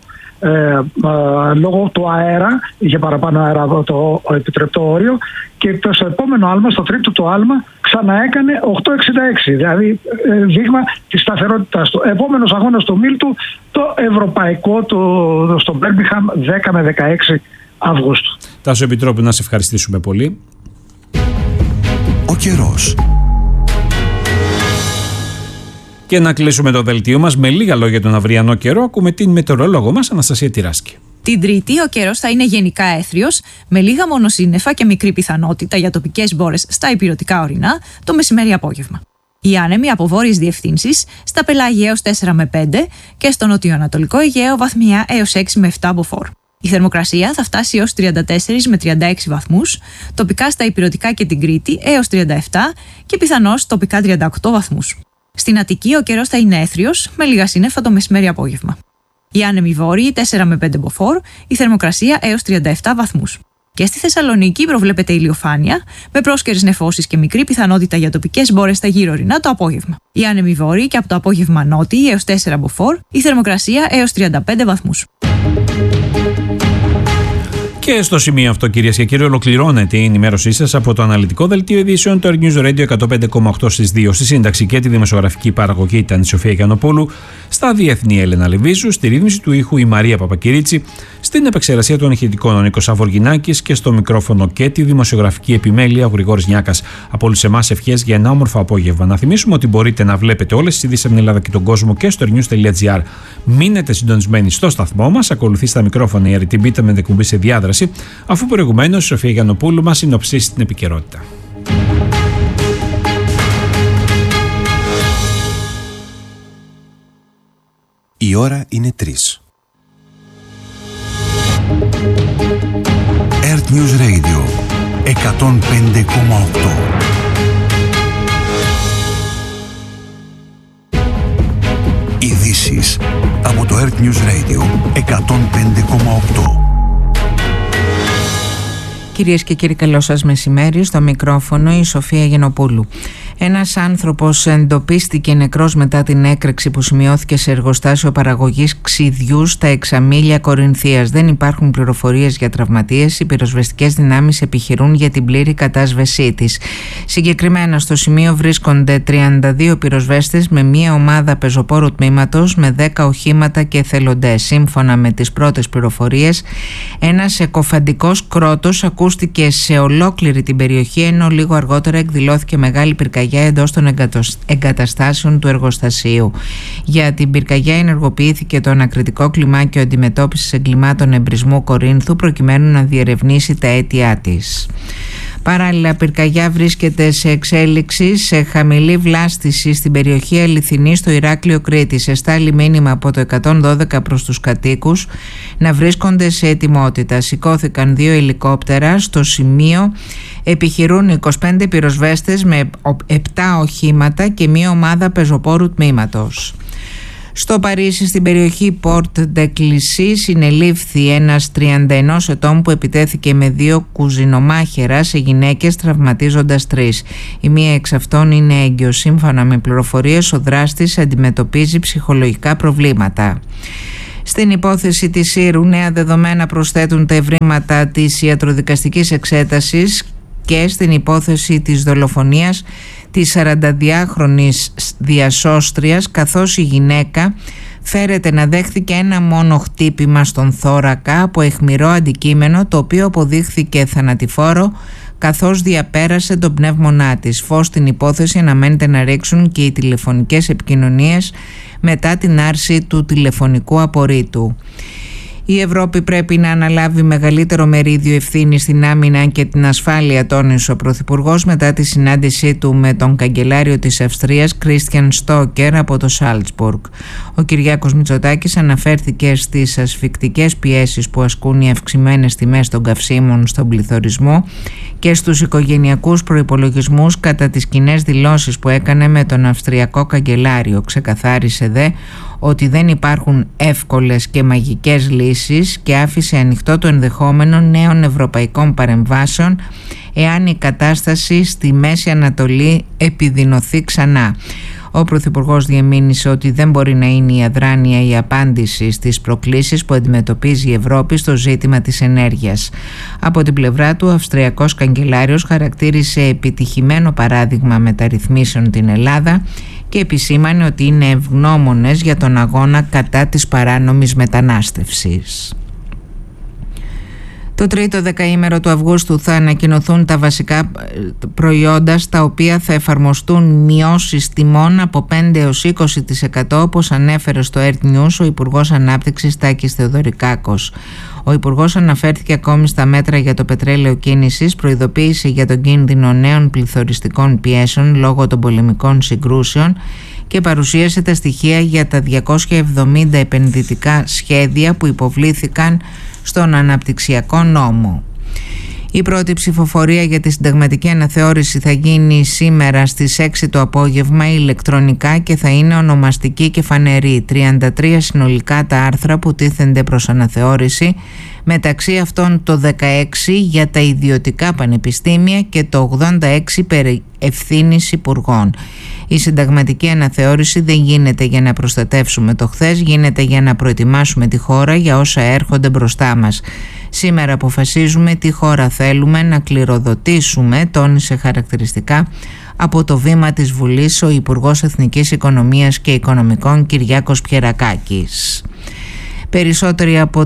λόγω του αέρα, είχε παραπάνω αέρα από το επιτρεπτό όριο, και στο επόμενο άλμα, στο τρίτο του άλμα, ξαναέκανε 8.66, δηλαδή δείγμα της σταθερότητας του. Επόμενος αγώνας του Μίλτου, το ευρωπαϊκό στο Μπέρμιχαμ, 10 με 16 Αυγούστου. Τάσο Επιτρόπου, να σε ευχαριστήσουμε πολύ. Ο καιρός. Και να κλείσουμε το δελτίο μας με λίγα λόγια τον αυριανό καιρό. Ακούμε την μετεωρολόγο μας, Αναστασία Τυράσκη. Την Τρίτη ο καιρός θα είναι γενικά έθριος, με λίγα μονοσύννεφα και μικρή πιθανότητα για τοπικές μπόρες στα ηπειρωτικά ορεινά το μεσημέρι-απόγευμα. Οι άνεμοι από βόρειες διευθύνσεις στα πελάγια έως 4 με 5 και στο νοτιοανατολικό Αιγαίο βαθμιά έως 6 με 7 μποφόρ. Η θερμοκρασία θα φτάσει έως 34 με 36 βαθμούς, τοπικά στα ηπειρωτικά και την Κρήτη έως 37 και πιθανώς τοπικά 38 βαθμούς. Στην Αττική ο καιρός θα είναι έθριος, με λίγα σύννεφα το μεσημέρι-απόγευμα. Οι άνεμοι βόρειοι 4 με 5 μποφόρ, η θερμοκρασία έως 37 βαθμούς. Και στη Θεσσαλονίκη προβλέπεται ηλιοφάνεια, με πρόσκαιρες νεφώσεις και μικρή πιθανότητα για τοπικές μπόρες στα γύρω ορεινά το απόγευμα. Οι άνεμοι βόρειοι και από το απόγευμα νότιοι έως 4 μποφόρ, η θερμοκρασία έως 35 βαθμούς. Και στο σημείο αυτό, κυρίες και κύριοι, ολοκληρώνεται η ενημέρωσή σας από το αναλυτικό δελτίο ειδήσεων του News Radio 105,8 στις 2. Στη σύνταξη και τη δημοσιογραφική παραγωγή ήταν η Σοφία Γιαννοπούλου, στα διεθνή Έλενα Λεβίζου, στη ρύθμιση του ήχου η Μαρία Παπακυρίτσι, στην επεξεργασία των ηχητικών ο Νίκος Αβοργινάκης και στο μικρόφωνο και τη δημοσιογραφική επιμέλεια ο Γρηγόρης Νιάκας. Από όλους εμάς ευχές για ένα όμορφο απόγευμα. Να θυμίσουμε ότι μπορείτε να βλέπετε όλες τις ειδήσεις από την Ελλάδα και τον κόσμο και στο news.gr. Μείνετε συντονισμένοι στο σταθμό μας. Ακολουθεί στα μικρόφωνα η Αριτιμπίτα με εκπομπή σε διάδραση, αφού προηγουμένως η Σοφία Γιαννοπούλου μας συνοψίσει την επικαιρότητα. Η ώρα είναι 3. Earth News Radio 105,8. Ειδήσεις από το Earth News Radio 105,8. Κυρίες και κύριοι, καλό σας μεσημέρι. Στο μικρόφωνο η Σοφία Γιαννοπούλου. Ένας άνθρωπος εντοπίστηκε νεκρός μετά την έκρηξη που σημειώθηκε σε εργοστάσιο παραγωγής ξυδιού στα Εξαμήλια Κορινθίας. Δεν υπάρχουν πληροφορίες για τραυματίες. Οι πυροσβεστικές δυνάμεις επιχειρούν για την πλήρη κατάσβεσή της. Συγκεκριμένα στο σημείο βρίσκονται 32 πυροσβέστες με μία ομάδα πεζοπόρου τμήματος με 10 οχήματα και εθελοντές. Σύμφωνα με τις πρώτες πληροφορίες, ένας εκοφαντικός κρότος ακούστηκε σε ολόκληρη την περιοχή, ενώ λίγο αργότερα εκδηλώθηκε μεγάλη πυρκαγιά εντός των εγκαταστάσεων του εργοστασίου. Για την πυρκαγιά ενεργοποιήθηκε το ανακριτικό κλιμάκιο αντιμετώπισης εγκλημάτων εμπρισμού Κορίνθου προκειμένου να διερευνήσει τα αίτια της. Παράλληλα, πυρκαγιά βρίσκεται σε εξέλιξη σε χαμηλή βλάστηση στην περιοχή Αληθινή στο Ηράκλειο Κρήτης. Εστάλει μήνυμα από το 112 προς τους κατοίκους να βρίσκονται σε ετοιμότητα. Σηκώθηκαν 2 ελικόπτερα στο σημείο. Επιχειρούν 25 πυροσβέστες με 7 οχήματα και μία ομάδα πεζοπόρου τμήματος. Στο Παρίσι, στην περιοχή Porte d'Eclissi, συνελήφθη ένας 31 ετών που επιτέθηκε με 2 κουζινομάχαιρα σε γυναίκες, τραυματίζοντας 3. Η μία εξ αυτών είναι έγκυος. Σύμφωνα με πληροφορίες, ο δράστης αντιμετωπίζει ψυχολογικά προβλήματα. Στην υπόθεση της Σύρου, νέα δεδομένα προσθέτουν τα ευρήματα της ιατροδικαστικής εξέτασης και στην υπόθεση της δολοφονίας της 42χρονης διασώστριας, καθώς η γυναίκα φέρεται να δέχθηκε ένα μόνο χτύπημα στον θώρακα από αιχμηρό αντικείμενο, το οποίο αποδείχθηκε θανατηφόρο καθώς διαπέρασε τον πνεύμονά της. Φως στην υπόθεση αναμένεται να ρίξουν και οι τηλεφωνικές επικοινωνίες μετά την άρση του τηλεφωνικού απορρίτου. Η Ευρώπη πρέπει να αναλάβει μεγαλύτερο μερίδιο ευθύνη στην άμυνα και την ασφάλεια, τόνισε ο Πρωθυπουργός μετά τη συνάντησή του με τον καγκελάριο της Αυστρίας Κρίστιαν Στόκερ από το Σάλτσμπουργκ. Ο Κυριάκος Μητσοτάκης αναφέρθηκε στις ασφικτικές πιέσεις που ασκούν οι αυξημένες τιμές των καυσίμων στον πληθωρισμό και στους οικογενειακούς προϋπολογισμούς κατά τις κοινές δηλώσεις που έκανε με τον Αυστριακό καγκελάριο. Ξεκαθάρισε δε ότι δεν υπάρχουν εύκολες και μαγικές λύσεις και άφησε ανοιχτό το ενδεχόμενο νέων ευρωπαϊκών παρεμβάσεων εάν η κατάσταση στη Μέση Ανατολή επιδεινωθεί ξανά. Ο Πρωθυπουργός διεμήνυσε ότι δεν μπορεί να είναι η αδράνεια η απάντηση στις προκλήσεις που αντιμετωπίζει η Ευρώπη στο ζήτημα της ενέργειας. Από την πλευρά του, ο Αυστριακός καγκελάριος χαρακτήρισε επιτυχημένο παράδειγμα μεταρρυθμίσεων την Ελλάδα και επισήμανε ότι είναι ευγνώμονες για τον αγώνα κατά της παράνομης μετανάστευσης. Το τρίτο δεκαήμερο του Αυγούστου θα ανακοινωθούν τα βασικά προϊόντα στα οποία θα εφαρμοστούν μειώσεις τιμών από 5 έως 20%, όπως ανέφερε στο Earth News ο Υπουργός Ανάπτυξης Τάκης Θεοδωρικάκος. Ο Υπουργός αναφέρθηκε ακόμη στα μέτρα για το πετρέλαιο κίνησης, προειδοποίησε για τον κίνδυνο νέων πληθωριστικών πιέσεων λόγω των πολεμικών συγκρούσεων και παρουσίασε τα στοιχεία για τα 270 επενδυτικά σχέδια που υποβλήθηκαν στον αναπτυξιακό νόμο. Η πρώτη ψηφοφορία για τη συνταγματική αναθεώρηση θα γίνει σήμερα στις 6 το απόγευμα ηλεκτρονικά και θα είναι ονομαστική και φανερή. 33 συνολικά τα άρθρα που τίθενται προς αναθεώρηση, μεταξύ αυτών το 16 για τα ιδιωτικά πανεπιστήμια και το 86 περί ευθύνης υπουργών. Η συνταγματική αναθεώρηση δεν γίνεται για να προστατεύσουμε το χθες, γίνεται για να προετοιμάσουμε τη χώρα για όσα έρχονται μπροστά μας. Σήμερα αποφασίζουμε τι χώρα θέλουμε να κληροδοτήσουμε, τόνισε χαρακτηριστικά από το βήμα της Βουλής ο Υπουργός Εθνικής Οικονομίας και Οικονομικών Κυριάκος Πιερακάκης. Περισσότεροι από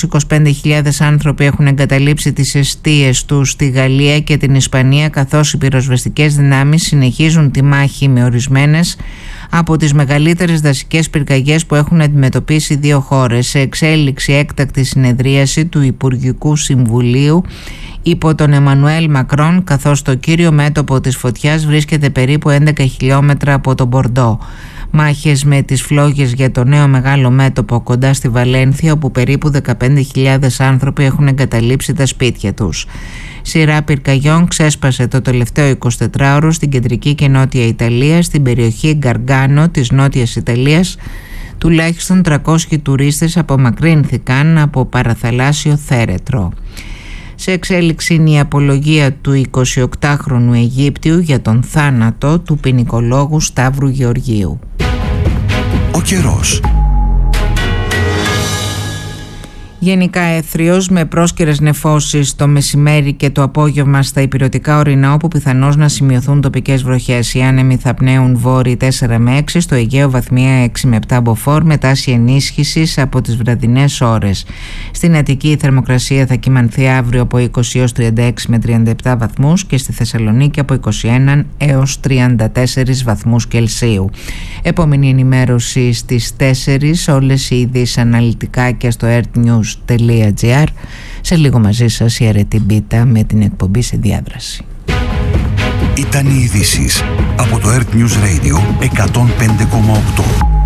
325.000 άνθρωποι έχουν εγκαταλείψει τις εστίες τους στη Γαλλία και την Ισπανία, καθώς οι πυροσβεστικές δυνάμεις συνεχίζουν τη μάχη με ορισμένες από τις μεγαλύτερες δασικές πυρκαγιές που έχουν αντιμετωπίσει δύο χώρες. Σε εξέλιξη έκτακτη συνεδρίαση του Υπουργικού Συμβουλίου υπό τον Εμμανουέλ Μακρόν, καθώς το κύριο μέτωπο της φωτιάς βρίσκεται περίπου 11 χιλιόμετρα από τον Μπορντό. Μάχες με τις φλόγες για το νέο μεγάλο μέτωπο κοντά στη Βαλένθια, όπου περίπου 15.000 άνθρωποι έχουν εγκαταλείψει τα σπίτια τους. Σειρά πυρκαγιών ξέσπασε το τελευταίο 24ωρο στην κεντρική και νότια Ιταλία, στην περιοχή Γκαργκάνο της νότιας Ιταλίας. Τουλάχιστον 300 τουρίστες απομακρύνθηκαν από παραθαλάσσιο θέρετρο. Σε εξέλιξη είναι η απολογία του 28χρονου Αιγύπτιου για τον θάνατο του ποινικολόγου Σταύρου Γεωργίου. Ο καιρός. Γενικά έθριος με πρόσκαιρες νεφώσεις το μεσημέρι και το απόγευμα στα ηπειρωτικά ορεινά, όπου πιθανώς να σημειωθούν τοπικές βροχές. Οι άνεμοι θα πνέουν βόρειοι 4 με 6, στο Αιγαίο βαθμία 6 με 7 μποφόρ με τάση ενίσχυσης από τις βραδινές ώρες. Στην Αττική η θερμοκρασία θα κυμανθεί αύριο από 20 έως 36 με 37 βαθμούς και στη Θεσσαλονίκη από 21 έως 34 βαθμούς Κελσίου. Επόμενη ενημέρωση στις 4, όλες οι ειδήσεις αναλυτικά και στο earthnews.gr. Σε λίγο μαζί σας η Αρετή Μπίτα με την εκπομπή σε διάδραση. Ήταν οι ειδήσεις από το Earth News Radio 105,8.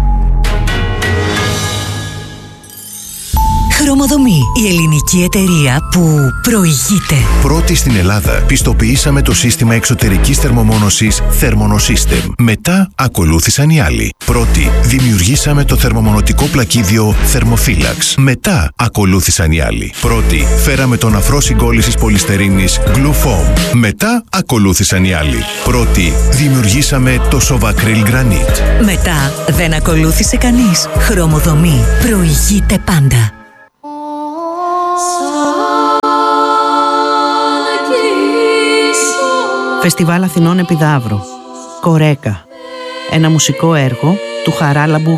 Χρωμοδομή, η ελληνική εταιρεία που προηγείται. Πρώτη στην Ελλάδα πιστοποιήσαμε το σύστημα εξωτερικής θερμομόνωσης Thermonosystem. Μετά ακολούθησαν οι άλλοι. Πρώτη δημιουργήσαμε το θερμομονωτικό πλακίδιο Thermophilax. Μετά ακολούθησαν οι άλλοι. Πρώτη φέραμε τον αφρό συγκόλλησης πολυστερίνης Glufoam. Μετά ακολούθησαν οι άλλοι. Πρώτη δημιουργήσαμε το Sovacryl Granite. Μετά δεν ακολούθησε κανείς. Χρωμοδομή, προηγείται πάντα. Φεστιβάλ Αθηνών Επιδαύρου. Κορέκα. Ένα μουσικό έργο του Χαράλαμπου